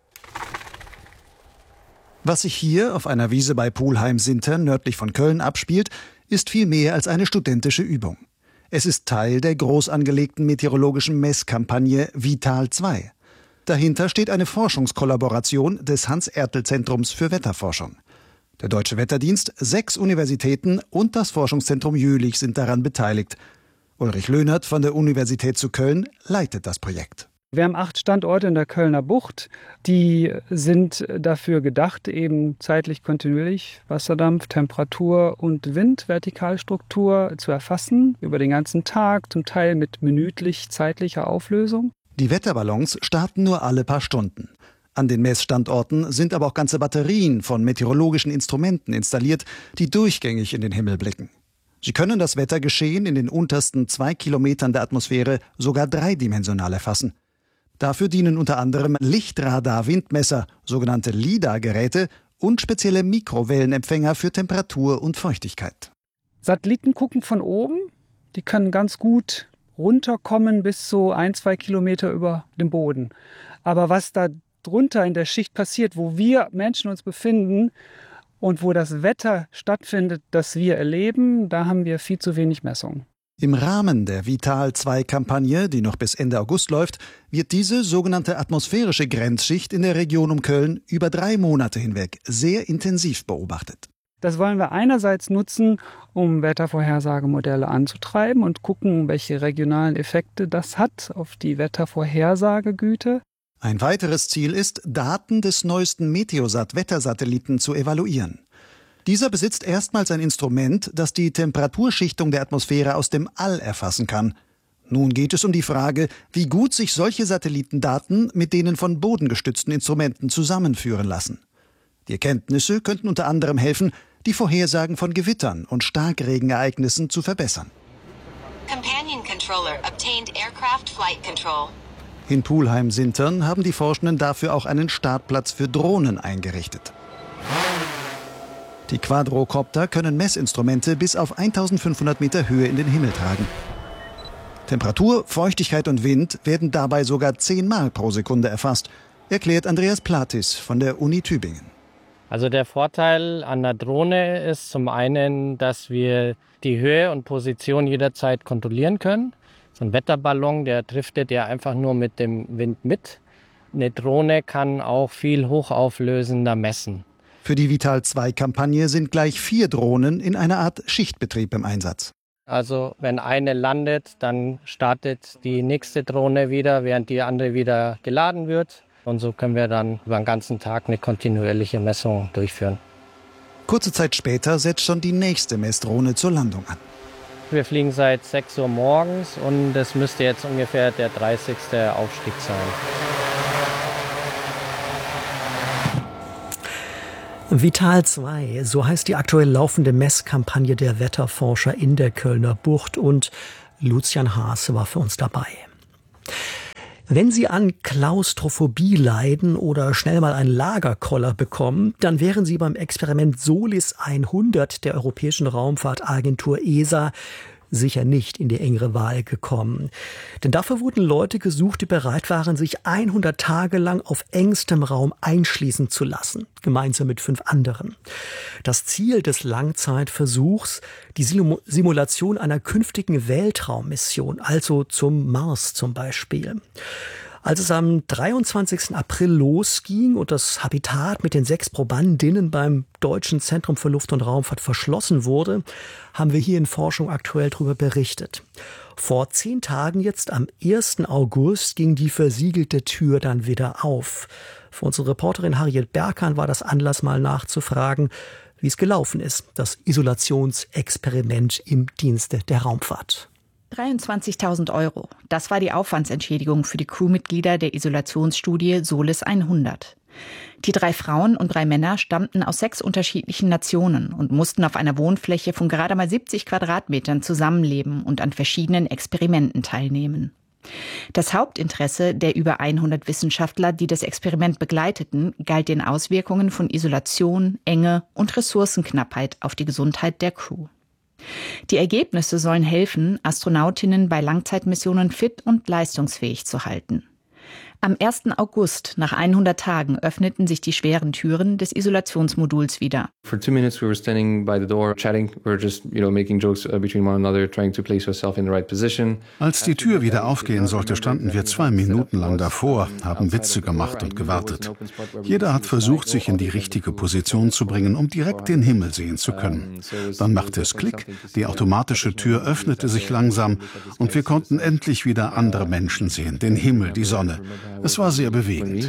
Was sich hier auf einer Wiese bei Pulheim-Sintern nördlich von Köln abspielt, ist viel mehr als eine studentische Übung. Es ist Teil der groß angelegten meteorologischen Messkampagne Vital zwei. Dahinter steht eine Forschungskollaboration des Hans-Ertl-Zentrums für Wetterforschung. Der Deutsche Wetterdienst, sechs Universitäten und das Forschungszentrum Jülich sind daran beteiligt. Ulrich Löhnert von der Universität zu Köln leitet das Projekt. Wir haben acht Standorte in der Kölner Bucht. Die sind dafür gedacht, eben zeitlich kontinuierlich Wasserdampf, Temperatur und Wind, Vertikalstruktur zu erfassen, über den ganzen Tag, zum Teil mit minütlich zeitlicher Auflösung. Die Wetterballons starten nur alle paar Stunden. An den Messstandorten sind aber auch ganze Batterien von meteorologischen Instrumenten installiert, die durchgängig in den Himmel blicken. Sie können das Wettergeschehen in den untersten zwei Kilometern der Atmosphäre sogar dreidimensional erfassen. Dafür dienen unter anderem Lichtradar-Windmesser, sogenannte LIDAR-Geräte und spezielle Mikrowellenempfänger für Temperatur und Feuchtigkeit. Satelliten gucken von oben, die können ganz gut runterkommen bis so ein, zwei Kilometer über dem Boden. Aber was da drunter in der Schicht passiert, wo wir Menschen uns befinden, und wo das Wetter stattfindet, das wir erleben, da haben wir viel zu wenig Messungen. Im Rahmen der Vital zwei Kampagne, die noch bis Ende August läuft, wird diese sogenannte atmosphärische Grenzschicht in der Region um Köln über drei Monate hinweg sehr intensiv beobachtet. Das wollen wir einerseits nutzen, um Wettervorhersagemodelle anzutreiben und gucken, welche regionalen Effekte das hat auf die Wettervorhersagegüte. Ein weiteres Ziel ist, Daten des neuesten Meteosat-Wettersatelliten zu evaluieren. Dieser besitzt erstmals ein Instrument, das die Temperaturschichtung der Atmosphäre aus dem All erfassen kann. Nun geht es um die Frage, wie gut sich solche Satellitendaten mit denen von bodengestützten Instrumenten zusammenführen lassen. Die Erkenntnisse könnten unter anderem helfen, die Vorhersagen von Gewittern und Starkregenereignissen zu verbessern. Companion Controller obtained Aircraft Flight Control. In Pulheim-Sintern haben die Forschenden dafür auch einen Startplatz für Drohnen eingerichtet. Die Quadrocopter können Messinstrumente bis auf eintausendfünfhundert Meter Höhe in den Himmel tragen. Temperatur, Feuchtigkeit und Wind werden dabei sogar zehnmal pro Sekunde erfasst, erklärt Andreas Platis von der Uni Tübingen. Also der Vorteil an der Drohne ist zum einen, dass wir die Höhe und Position jederzeit kontrollieren können. So ein Wetterballon, der driftet ja einfach nur mit dem Wind mit. Eine Drohne kann auch viel hochauflösender messen. Für die Vital zwei Kampagne sind gleich vier Drohnen in einer Art Schichtbetrieb im Einsatz. Also wenn eine landet, dann startet die nächste Drohne wieder, während die andere wieder geladen wird. Und so können wir dann über den ganzen Tag eine kontinuierliche Messung durchführen. Kurze Zeit später setzt schon die nächste Messdrohne zur Landung an. Wir fliegen seit sechs Uhr morgens und es müsste jetzt ungefähr der dreißigste Aufstieg sein. Vital zwei, so heißt die aktuell laufende Messkampagne der Wetterforscher in der Kölner Bucht, und Lucian Haase war für uns dabei. Wenn Sie an Klaustrophobie leiden oder schnell mal einen Lagerkoller bekommen, dann wären Sie beim Experiment Solis hundert der Europäischen Raumfahrtagentur E S A sicher nicht in die engere Wahl gekommen. Denn dafür wurden Leute gesucht, die bereit waren, sich hundert Tage lang auf engstem Raum einschließen zu lassen, gemeinsam mit fünf anderen. Das Ziel des Langzeitversuchs, die Simulation einer künftigen Weltraummission, also zum Mars zum Beispiel. Als es am dreiundzwanzigsten April losging und das Habitat mit den sechs Probandinnen beim Deutschen Zentrum für Luft- und Raumfahrt verschlossen wurde, haben wir hier in Forschung aktuell darüber berichtet. Vor zehn Tagen jetzt, am ersten August, ging die versiegelte Tür dann wieder auf. Für unsere Reporterin Harriet Berkan war das Anlass, mal nachzufragen, wie es gelaufen ist, das Isolationsexperiment im Dienste der Raumfahrt. dreiundzwanzigtausend Euro. Das war die Aufwandsentschädigung für die Crewmitglieder der Isolationsstudie Solis hundert. Die drei Frauen und drei Männer stammten aus sechs unterschiedlichen Nationen und mussten auf einer Wohnfläche von gerade mal siebzig Quadratmetern zusammenleben und an verschiedenen Experimenten teilnehmen. Das Hauptinteresse der über hundert Wissenschaftler, die das Experiment begleiteten, galt den Auswirkungen von Isolation, Enge und Ressourcenknappheit auf die Gesundheit der Crew. Die Ergebnisse sollen helfen, Astronautinnen bei Langzeitmissionen fit und leistungsfähig zu halten. Am ersten August, nach hundert Tagen, öffneten sich die schweren Türen des Isolationsmoduls wieder. For two minutes we were standing by the door, chatting. We were just, you know, making jokes between one another, trying to place ourselves in the right position. Als die Tür wieder aufgehen sollte, standen wir zwei Minuten lang davor, haben Witze gemacht und gewartet. Jeder hat versucht, sich in die richtige Position zu bringen, um direkt den Himmel sehen zu können. Dann machte es Klick, die automatische Tür öffnete sich langsam und wir konnten endlich wieder andere Menschen sehen, den Himmel, die Sonne. Es war sehr bewegend.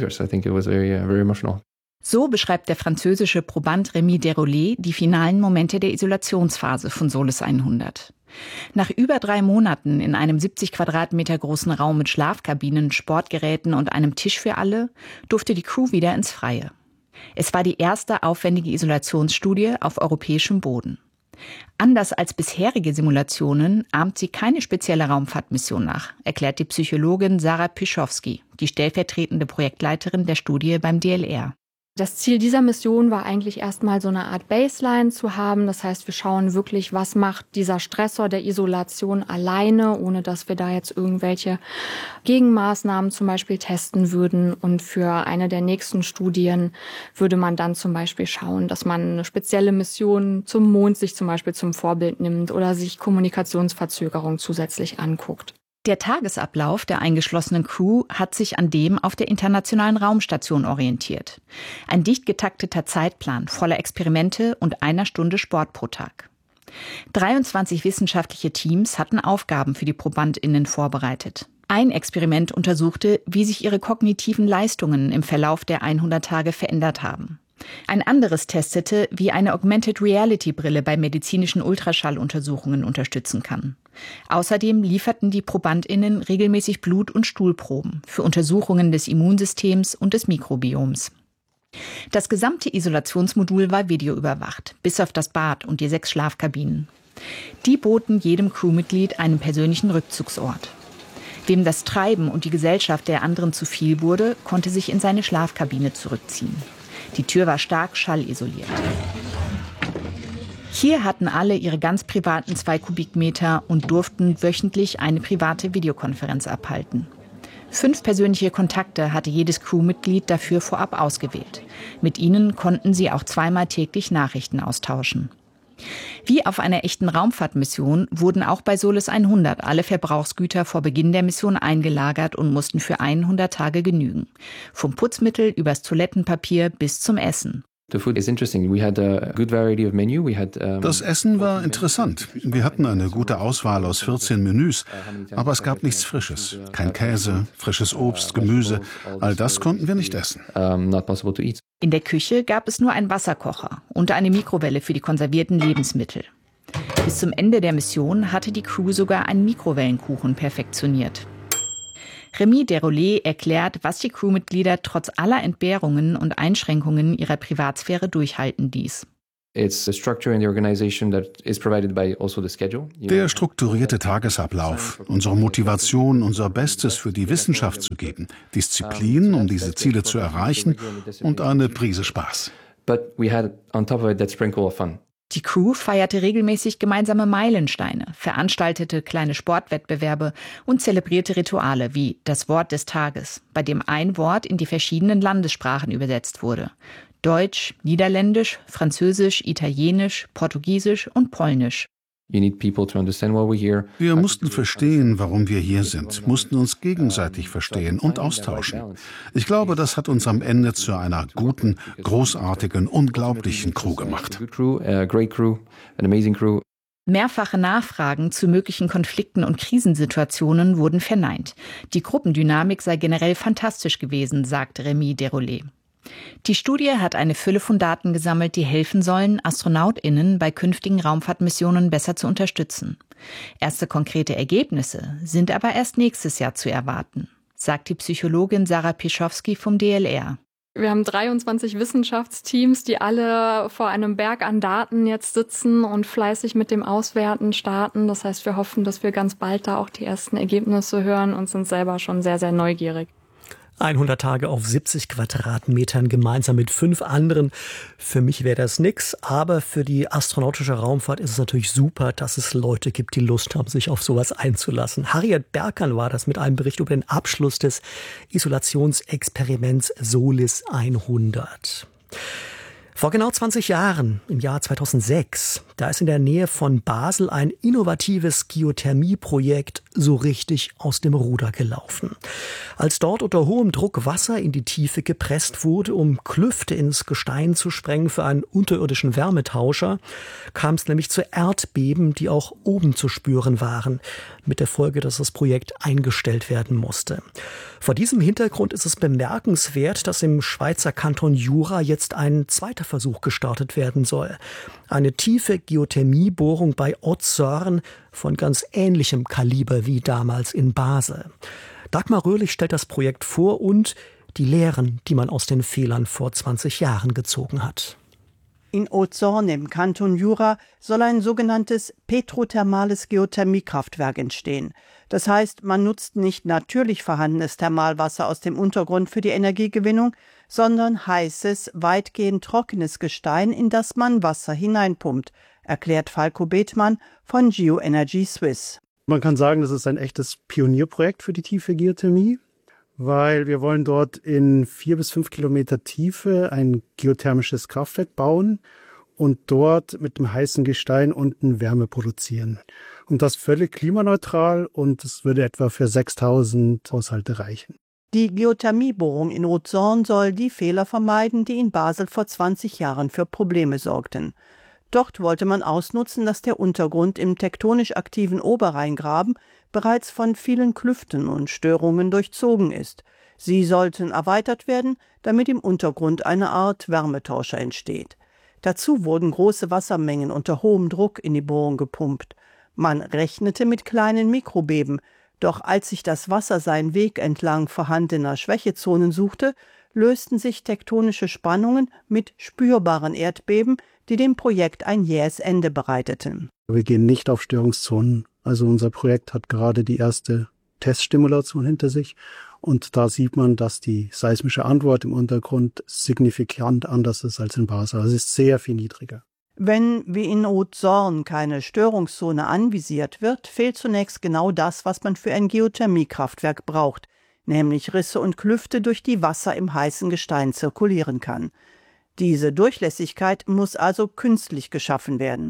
So beschreibt der französische Proband Rémi Desrolets die finalen Momente der Isolationsphase von Solis hundert. Nach über drei Monaten in einem siebzig Quadratmeter großen Raum mit Schlafkabinen, Sportgeräten und einem Tisch für alle, durfte die Crew wieder ins Freie. Es war die erste aufwendige Isolationsstudie auf europäischem Boden. Anders als bisherige Simulationen ahmt sie keine spezielle Raumfahrtmission nach, erklärt die Psychologin Sarah Pischowski, die stellvertretende Projektleiterin der Studie beim D L R. Das Ziel dieser Mission war eigentlich erstmal so eine Art Baseline zu haben. Das heißt, wir schauen wirklich, was macht dieser Stressor der Isolation alleine, ohne dass wir da jetzt irgendwelche Gegenmaßnahmen zum Beispiel testen würden. Und für eine der nächsten Studien würde man dann zum Beispiel schauen, dass man eine spezielle Mission zum Mond sich zum Beispiel zum Vorbild nimmt oder sich Kommunikationsverzögerung zusätzlich anguckt. Der Tagesablauf der eingeschlossenen Crew hat sich an dem auf der Internationalen Raumstation orientiert. Ein dicht getakteter Zeitplan voller Experimente und einer Stunde Sport pro Tag. dreiundzwanzig wissenschaftliche Teams hatten Aufgaben für die ProbandInnen vorbereitet. Ein Experiment untersuchte, wie sich ihre kognitiven Leistungen im Verlauf der hundert Tage verändert haben. Ein anderes testete, wie eine Augmented Reality Brille bei medizinischen Ultraschalluntersuchungen unterstützen kann. Außerdem lieferten die ProbandInnen regelmäßig Blut- und Stuhlproben für Untersuchungen des Immunsystems und des Mikrobioms. Das gesamte Isolationsmodul war videoüberwacht, bis auf das Bad und die sechs Schlafkabinen. Die boten jedem Crewmitglied einen persönlichen Rückzugsort. Wem das Treiben und die Gesellschaft der anderen zu viel wurde, konnte sich in seine Schlafkabine zurückziehen. Die Tür war stark schallisoliert. Hier hatten alle ihre ganz privaten zwei Kubikmeter und durften wöchentlich eine private Videokonferenz abhalten. Fünf persönliche Kontakte hatte jedes Crewmitglied dafür vorab ausgewählt. Mit ihnen konnten sie auch zweimal täglich Nachrichten austauschen. Wie auf einer echten Raumfahrtmission wurden auch bei Solis hundert alle Verbrauchsgüter vor Beginn der Mission eingelagert und mussten für hundert Tage genügen. Vom Putzmittel übers Toilettenpapier bis zum Essen. Das Essen war interessant. Wir hatten eine gute Auswahl aus vierzehn Menüs, aber es gab nichts Frisches. Kein Käse, frisches Obst, Gemüse. All das konnten wir nicht essen. In der Küche gab es nur einen Wasserkocher und eine Mikrowelle für die konservierten Lebensmittel. Bis zum Ende der Mission hatte die Crew sogar einen Mikrowellenkuchen perfektioniert. Rémi Desrolets erklärt, was die Crewmitglieder trotz aller Entbehrungen und Einschränkungen ihrer Privatsphäre durchhalten ließ. Der strukturierte Tagesablauf, unsere Motivation, unser Bestes für die Wissenschaft zu geben, Disziplin, um diese Ziele zu erreichen und eine Prise Spaß. Die Crew feierte regelmäßig gemeinsame Meilensteine, veranstaltete kleine Sportwettbewerbe und zelebrierte Rituale wie das Wort des Tages, bei dem ein Wort in die verschiedenen Landessprachen übersetzt wurde. Deutsch, Niederländisch, Französisch, Italienisch, Portugiesisch und Polnisch. Wir mussten verstehen, warum wir hier sind, mussten uns gegenseitig verstehen und austauschen. Ich glaube, das hat uns am Ende zu einer guten, großartigen, unglaublichen Crew gemacht. Mehrfache Nachfragen zu möglichen Konflikten und Krisensituationen wurden verneint. Die Gruppendynamik sei generell fantastisch gewesen, sagt Rémi Desrolets. Die Studie hat eine Fülle von Daten gesammelt, die helfen sollen, AstronautInnen bei künftigen Raumfahrtmissionen besser zu unterstützen. Erste konkrete Ergebnisse sind aber erst nächstes Jahr zu erwarten, sagt die Psychologin Sarah Pischowski vom D L R. Wir haben dreiundzwanzig Wissenschaftsteams, die alle vor einem Berg an Daten jetzt sitzen und fleißig mit dem Auswerten starten. Das heißt, wir hoffen, dass wir ganz bald da auch die ersten Ergebnisse hören und sind selber schon sehr, sehr neugierig. hundert Tage auf siebzig Quadratmetern gemeinsam mit fünf anderen. Für mich wäre das nix, aber für die astronautische Raumfahrt ist es natürlich super, dass es Leute gibt, die Lust haben, sich auf sowas einzulassen. Harriet Berkan war das mit einem Bericht über den Abschluss des Isolationsexperiments Solis hundert. Vor genau zwanzig Jahren, im Jahr zweitausendsechs, da ist in der Nähe von Basel ein innovatives Geothermieprojekt so richtig aus dem Ruder gelaufen. Als dort unter hohem Druck Wasser in die Tiefe gepresst wurde, um Klüfte ins Gestein zu sprengen für einen unterirdischen Wärmetauscher, kam es nämlich zu Erdbeben, die auch oben zu spüren waren, mit der Folge, dass das Projekt eingestellt werden musste. Vor diesem Hintergrund ist es bemerkenswert, dass im Schweizer Kanton Jura jetzt ein zweiter Versuch gestartet werden soll. Eine tiefe Geothermiebohrung bei Otzorn von ganz ähnlichem Kaliber wie damals in Basel. Dagmar Röhrlich stellt das Projekt vor und die Lehren, die man aus den Fehlern vor zwanzig Jahren gezogen hat. In Otzorn im Kanton Jura soll ein sogenanntes petrothermales Geothermiekraftwerk entstehen. Das heißt, man nutzt nicht natürlich vorhandenes Thermalwasser aus dem Untergrund für die Energiegewinnung, sondern heißes, weitgehend trockenes Gestein, in das man Wasser hineinpumpt, erklärt Falko Bethmann von Geoenergy Suisse. Man kann sagen, das ist ein echtes Pionierprojekt für die tiefe Geothermie, weil wir wollen dort in vier bis fünf Kilometer Tiefe ein geothermisches Kraftwerk bauen und dort mit dem heißen Gestein unten Wärme produzieren. Und das völlig klimaneutral und es würde etwa für sechstausend Haushalte reichen. Die Geothermiebohrung in Otzorn soll die Fehler vermeiden, die in Basel vor zwanzig Jahren für Probleme sorgten. Dort wollte man ausnutzen, dass der Untergrund im tektonisch aktiven Oberrheingraben bereits von vielen Klüften und Störungen durchzogen ist. Sie sollten erweitert werden, damit im Untergrund eine Art Wärmetauscher entsteht. Dazu wurden große Wassermengen unter hohem Druck in die Bohrung gepumpt. Man rechnete mit kleinen Mikrobeben, doch als sich das Wasser seinen Weg entlang vorhandener Schwächezonen suchte, lösten sich tektonische Spannungen mit spürbaren Erdbeben, die dem Projekt ein jähes Ende bereiteten. Wir gehen nicht auf Störungszonen. Also unser Projekt hat gerade die erste Teststimulation hinter sich und da sieht man, dass die seismische Antwort im Untergrund signifikant anders ist als in Basel. Also es ist sehr viel niedriger. Wenn wie in Otzorn keine Störungszone anvisiert wird, fehlt zunächst genau das, was man für ein Geothermiekraftwerk braucht, nämlich Risse und Klüfte, durch die Wasser im heißen Gestein zirkulieren kann. Diese Durchlässigkeit muss also künstlich geschaffen werden.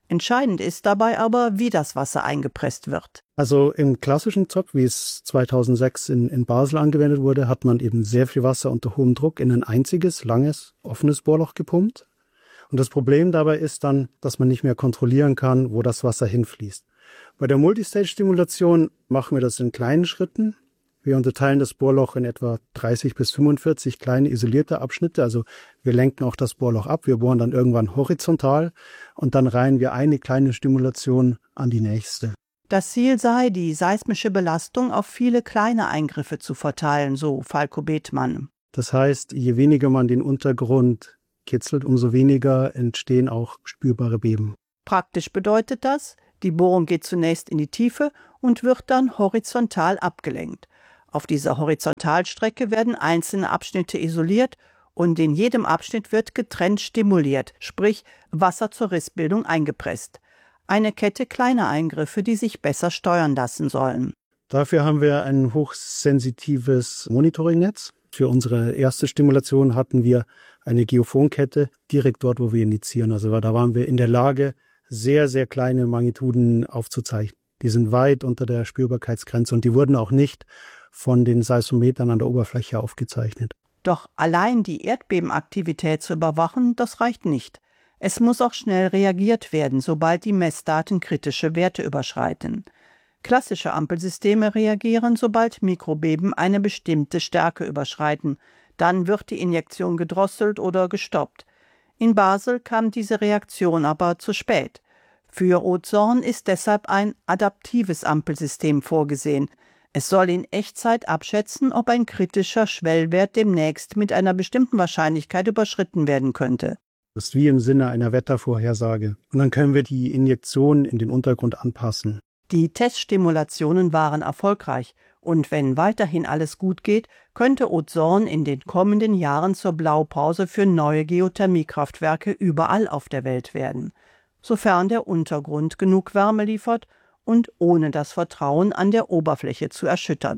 Entscheidend ist dabei aber, wie das Wasser eingepresst wird. Also im klassischen Zopf, wie es zweitausendsechs in, in Basel angewendet wurde, hat man eben sehr viel Wasser unter hohem Druck in ein einziges, langes, offenes Bohrloch gepumpt. Und das Problem dabei ist dann, dass man nicht mehr kontrollieren kann, wo das Wasser hinfließt. Bei der Multistage-Stimulation machen wir das in kleinen Schritten. Wir unterteilen das Bohrloch in etwa dreißig bis fünfundvierzig kleine isolierte Abschnitte. Also wir lenken auch das Bohrloch ab. Wir bohren dann irgendwann horizontal und dann reihen wir eine kleine Stimulation an die nächste. Das Ziel sei, die seismische Belastung auf viele kleine Eingriffe zu verteilen, so Falko Bethmann. Das heißt, je weniger man den Untergrund kitzelt, umso weniger entstehen auch spürbare Beben. Praktisch bedeutet das, die Bohrung geht zunächst in die Tiefe und wird dann horizontal abgelenkt. Auf dieser Horizontalstrecke werden einzelne Abschnitte isoliert und in jedem Abschnitt wird getrennt stimuliert, sprich Wasser zur Rissbildung eingepresst. Eine Kette kleiner Eingriffe, die sich besser steuern lassen sollen. Dafür haben wir ein hochsensitives Monitoringnetz. Für unsere erste Stimulation hatten wir eine Geophonkette direkt dort, wo wir injizieren. Also da waren wir in der Lage, sehr, sehr kleine Magnituden aufzuzeichnen. Die sind weit unter der Spürbarkeitsgrenze und die wurden auch nicht von den Seismometern an der Oberfläche aufgezeichnet. Doch allein die Erdbebenaktivität zu überwachen, das reicht nicht. Es muss auch schnell reagiert werden, sobald die Messdaten kritische Werte überschreiten. Klassische Ampelsysteme reagieren, sobald Mikrobeben eine bestimmte Stärke überschreiten. Dann wird die Injektion gedrosselt oder gestoppt. In Basel kam diese Reaktion aber zu spät. Für Haute-Sorn ist deshalb ein adaptives Ampelsystem vorgesehen. Es soll in Echtzeit abschätzen, ob ein kritischer Schwellwert demnächst mit einer bestimmten Wahrscheinlichkeit überschritten werden könnte. Das ist wie im Sinne einer Wettervorhersage. Und dann können wir die Injektion in den Untergrund anpassen. Die Teststimulationen waren erfolgreich. Und wenn weiterhin alles gut geht, könnte Haute-Sorn in den kommenden Jahren zur Blaupause für neue Geothermiekraftwerke überall auf der Welt werden. Sofern der Untergrund genug Wärme liefert und ohne das Vertrauen an der Oberfläche zu erschüttern.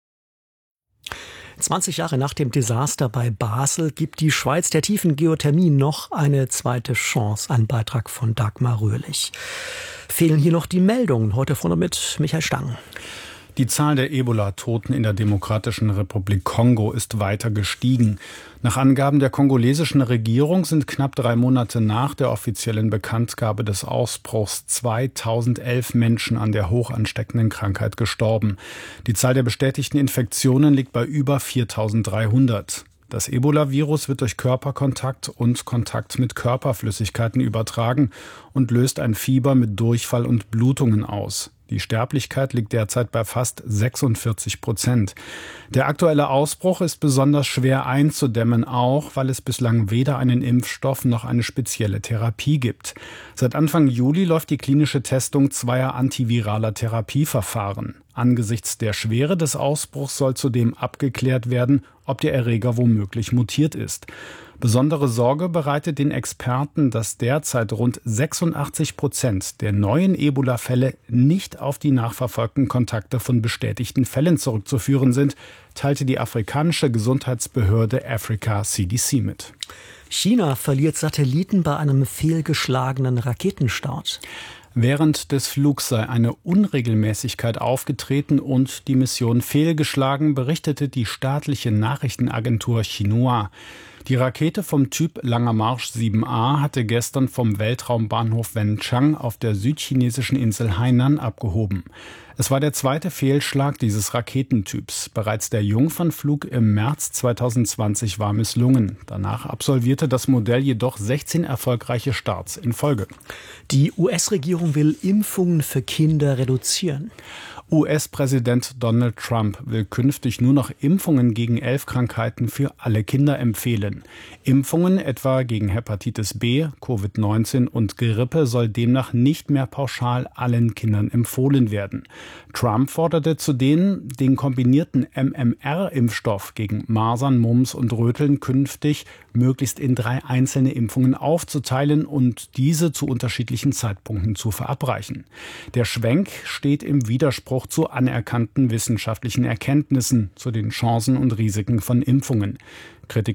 zwanzig Jahre nach dem Desaster bei Basel gibt die Schweiz der tiefen Geothermie noch eine zweite Chance. Ein Beitrag von Dagmar Röhrlich. Fehlen hier noch die Meldungen. Heute vorne mit Michael Stang. Die Zahl der Ebola-Toten in der Demokratischen Republik Kongo ist weiter gestiegen. Nach Angaben der kongolesischen Regierung sind knapp drei Monate nach der offiziellen Bekanntgabe des Ausbruchs zweitausendelf Menschen an der hoch ansteckenden Krankheit gestorben. Die Zahl der bestätigten Infektionen liegt bei über viertausenddreihundert. Das Ebola-Virus wird durch Körperkontakt und Kontakt mit Körperflüssigkeiten übertragen und löst ein Fieber mit Durchfall und Blutungen aus. Die Sterblichkeit liegt derzeit bei fast sechsundvierzig Prozent. Der aktuelle Ausbruch ist besonders schwer einzudämmen, auch weil es bislang weder einen Impfstoff noch eine spezielle Therapie gibt. Seit Anfang Juli läuft die klinische Testung zweier antiviraler Therapieverfahren. Angesichts der Schwere des Ausbruchs soll zudem abgeklärt werden, ob der Erreger womöglich mutiert ist. Besondere Sorge bereitet den Experten, dass derzeit rund sechsundachtzig Prozent der neuen Ebola-Fälle nicht auf die nachverfolgten Kontakte von bestätigten Fällen zurückzuführen sind, teilte die afrikanische Gesundheitsbehörde Africa C D C mit. China verliert Satelliten bei einem fehlgeschlagenen Raketenstart. Während des Flugs sei eine Unregelmäßigkeit aufgetreten und die Mission fehlgeschlagen, berichtete die staatliche Nachrichtenagentur Xinhua. Die Rakete vom Typ Langer Marsch sieben A hatte gestern vom Weltraumbahnhof Wenchang auf der südchinesischen Insel Hainan abgehoben. Es war der zweite Fehlschlag dieses Raketentyps. Bereits der Jungfernflug im März zweitausendzwanzig war misslungen. Danach absolvierte das Modell jedoch sechzehn erfolgreiche Starts in Folge. Die U S-Regierung will Impfungen für Kinder reduzieren. U S-Präsident Donald Trump will künftig nur noch Impfungen gegen elf Krankheiten für alle Kinder empfehlen. Impfungen etwa gegen Hepatitis B, Covid neunzehn und Grippe soll demnach nicht mehr pauschal allen Kindern empfohlen werden. Trump forderte zudem, den kombinierten M M R-Impfstoff gegen Masern, Mumps und Röteln künftig möglichst in drei einzelne Impfungen aufzuteilen und diese zu unterschiedlichen Zeitpunkten zu verabreichen. Der Schwenk steht im Widerspruch zu anerkannten wissenschaftlichen Erkenntnissen zu den Chancen und Risiken von Impfungen. Kritiker befürchten,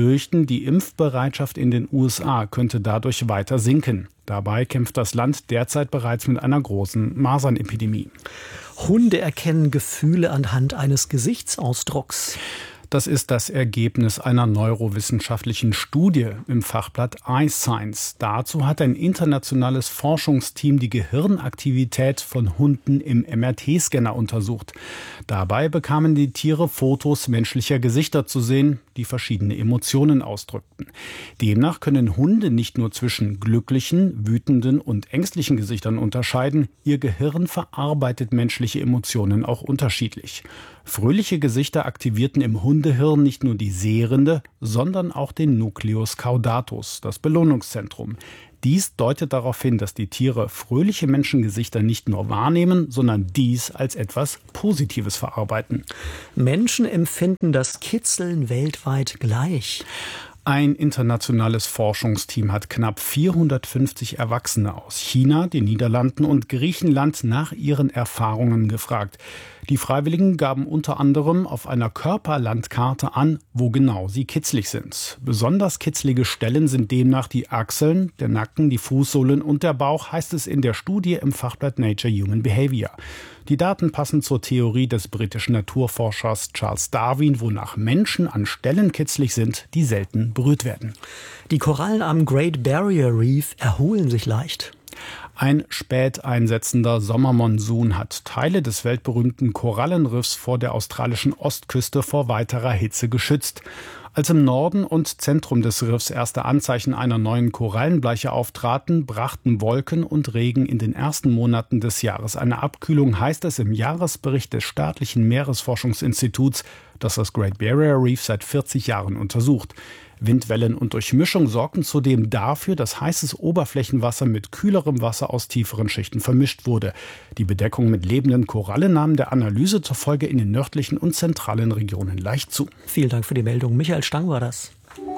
befürchten, die Impfbereitschaft in den U S A könnte dadurch weiter sinken. Dabei kämpft das Land derzeit bereits mit einer großen Masernepidemie. Hunde erkennen Gefühle anhand eines Gesichtsausdrucks. Das ist das Ergebnis einer neurowissenschaftlichen Studie im Fachblatt iScience. Dazu hat ein internationales Forschungsteam die Gehirnaktivität von Hunden im M R T-Scanner untersucht. Dabei bekamen die Tiere Fotos menschlicher Gesichter zu sehen, die verschiedene Emotionen ausdrückten. Demnach können Hunde nicht nur zwischen glücklichen, wütenden und ängstlichen Gesichtern unterscheiden. Ihr Gehirn verarbeitet menschliche Emotionen auch unterschiedlich. Fröhliche Gesichter aktivierten im Hundehirn nicht nur die Sehrinde, sondern auch den Nucleus caudatus, das Belohnungszentrum. Dies deutet darauf hin, dass die Tiere fröhliche Menschengesichter nicht nur wahrnehmen, sondern dies als etwas Positives verarbeiten. Menschen empfinden das Kitzeln weltweit gleich. Ein internationales Forschungsteam hat knapp vierhundertfünfzig Erwachsene aus China, den Niederlanden und Griechenland nach ihren Erfahrungen gefragt. Die Freiwilligen gaben unter anderem auf einer Körperlandkarte an, wo genau sie kitzlig sind. Besonders kitzlige Stellen sind demnach die Achseln, der Nacken, die Fußsohlen und der Bauch, heißt es in der Studie im Fachblatt Nature Human Behavior. Die Daten passen zur Theorie des britischen Naturforschers Charles Darwin, wonach Menschen an Stellen kitzlig sind, die selten berührt werden. Die Korallen am Great Barrier Reef erholen sich leicht. Ein spät einsetzender Sommermonsun hat Teile des weltberühmten Korallenriffs vor der australischen Ostküste vor weiterer Hitze geschützt. Als im Norden und Zentrum des Riffs erste Anzeichen einer neuen Korallenbleiche auftraten, brachten Wolken und Regen in den ersten Monaten des Jahres eine Abkühlung, heißt es im Jahresbericht des staatlichen Meeresforschungsinstituts, das das Great Barrier Reef seit vierzig Jahren untersucht. Windwellen und Durchmischung sorgten zudem dafür, dass heißes Oberflächenwasser mit kühlerem Wasser aus tieferen Schichten vermischt wurde. Die Bedeckung mit lebenden Korallen nahm der Analyse zufolge in den nördlichen und zentralen Regionen leicht zu. Vielen Dank für die Meldung. Michael Stang war das.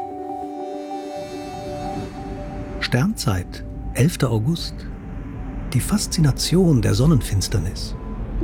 Sternzeit, elfter August. Die Faszination der Sonnenfinsternis.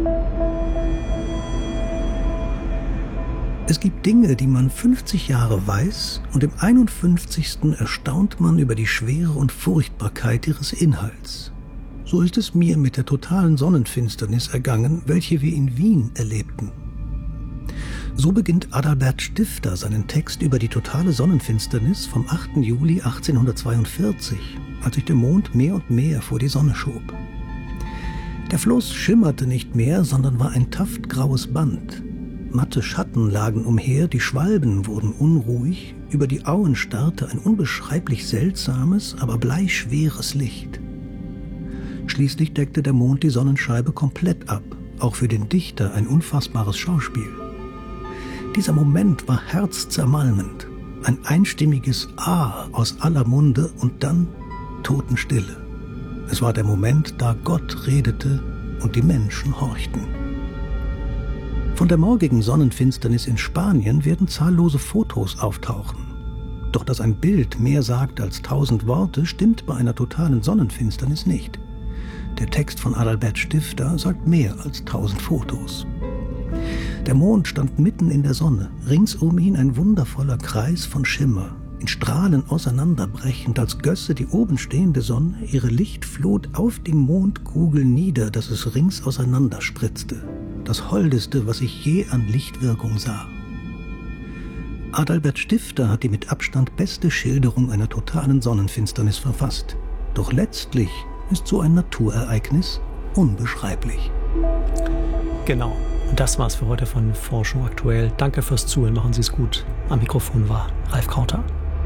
Es gibt Dinge, die man fünfzig Jahre weiß, und im einundfünfzigsten erstaunt man über die Schwere und Furchtbarkeit ihres Inhalts. So ist es mir mit der totalen Sonnenfinsternis ergangen, welche wir in Wien erlebten. So beginnt Adalbert Stifter seinen Text über die totale Sonnenfinsternis vom achten Juli achtzehnhundertzweiundvierzig, als sich der Mond mehr und mehr vor die Sonne schob. Der Fluss schimmerte nicht mehr, sondern war ein taftgraues Band. Matte Schatten lagen umher, die Schwalben wurden unruhig, über die Auen starrte ein unbeschreiblich seltsames, aber bleischweres Licht. Schließlich deckte der Mond die Sonnenscheibe komplett ab, auch für den Dichter ein unfassbares Schauspiel. Dieser Moment war herzzermalmend, ein einstimmiges Ah aus aller Munde und dann Totenstille. Es war der Moment, da Gott redete und die Menschen horchten. Von der morgigen Sonnenfinsternis in Spanien werden zahllose Fotos auftauchen. Doch dass ein Bild mehr sagt als tausend Worte, stimmt bei einer totalen Sonnenfinsternis nicht. Der Text von Adalbert Stifter sagt mehr als tausend Fotos. Der Mond stand mitten in der Sonne, rings um ihn ein wundervoller Kreis von Schimmer, in Strahlen auseinanderbrechend, als gösse die oben stehende Sonne ihre Lichtflut auf die Mondkugel nieder, dass es rings auseinander spritzte. Das Holdeste, was ich je an Lichtwirkung sah. Adalbert Stifter hat die mit Abstand beste Schilderung einer totalen Sonnenfinsternis verfasst. Doch letztlich ist so ein Naturereignis unbeschreiblich. Genau. Und das war's für heute von Forschung aktuell. Danke fürs Zuhören. Machen Sie es gut. Am Mikrofon war Ralf Krauter.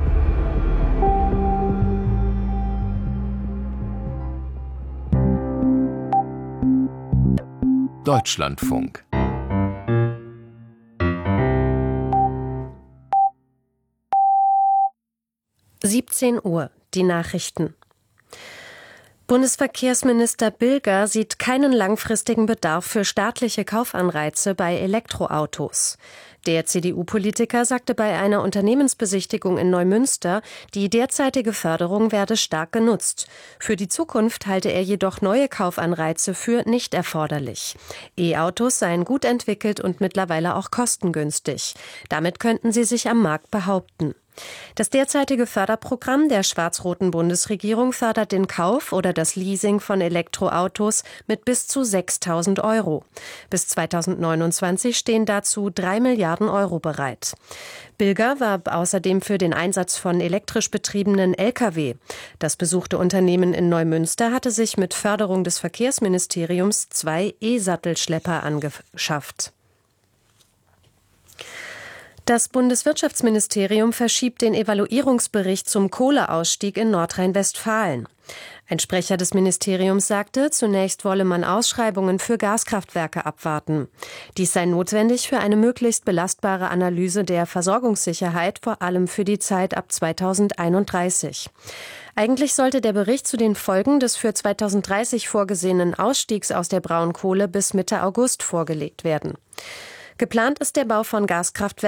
Deutschlandfunk. siebzehn Uhr, die Nachrichten. Bundesverkehrsminister Bilger sieht keinen langfristigen Bedarf für staatliche Kaufanreize bei Elektroautos. Der C D U-Politiker sagte bei einer Unternehmensbesichtigung in Neumünster, die derzeitige Förderung werde stark genutzt. Für die Zukunft halte er jedoch neue Kaufanreize für nicht erforderlich. E-Autos seien gut entwickelt und mittlerweile auch kostengünstig. Damit könnten sie sich am Markt behaupten. Das derzeitige Förderprogramm der schwarz-roten Bundesregierung fördert den Kauf oder das Leasing von Elektroautos mit bis zu sechstausend Euro. Bis zweitausendneunundzwanzig stehen dazu drei Milliarden Euro bereit. Bilger warb außerdem für den Einsatz von elektrisch betriebenen L K W. Das besuchte Unternehmen in Neumünster hatte sich mit Förderung des Verkehrsministeriums zwei E-Sattelschlepper angeschafft. Das Bundeswirtschaftsministerium verschiebt den Evaluierungsbericht zum Kohleausstieg in Nordrhein-Westfalen. Ein Sprecher des Ministeriums sagte, zunächst wolle man Ausschreibungen für Gaskraftwerke abwarten. Dies sei notwendig für eine möglichst belastbare Analyse der Versorgungssicherheit, vor allem für die Zeit ab zweitausendeinunddreißig. Eigentlich sollte der Bericht zu den Folgen des für zweitausenddreißig vorgesehenen Ausstiegs aus der Braunkohle bis Mitte August vorgelegt werden. Geplant ist der Bau von Gaskraftwerken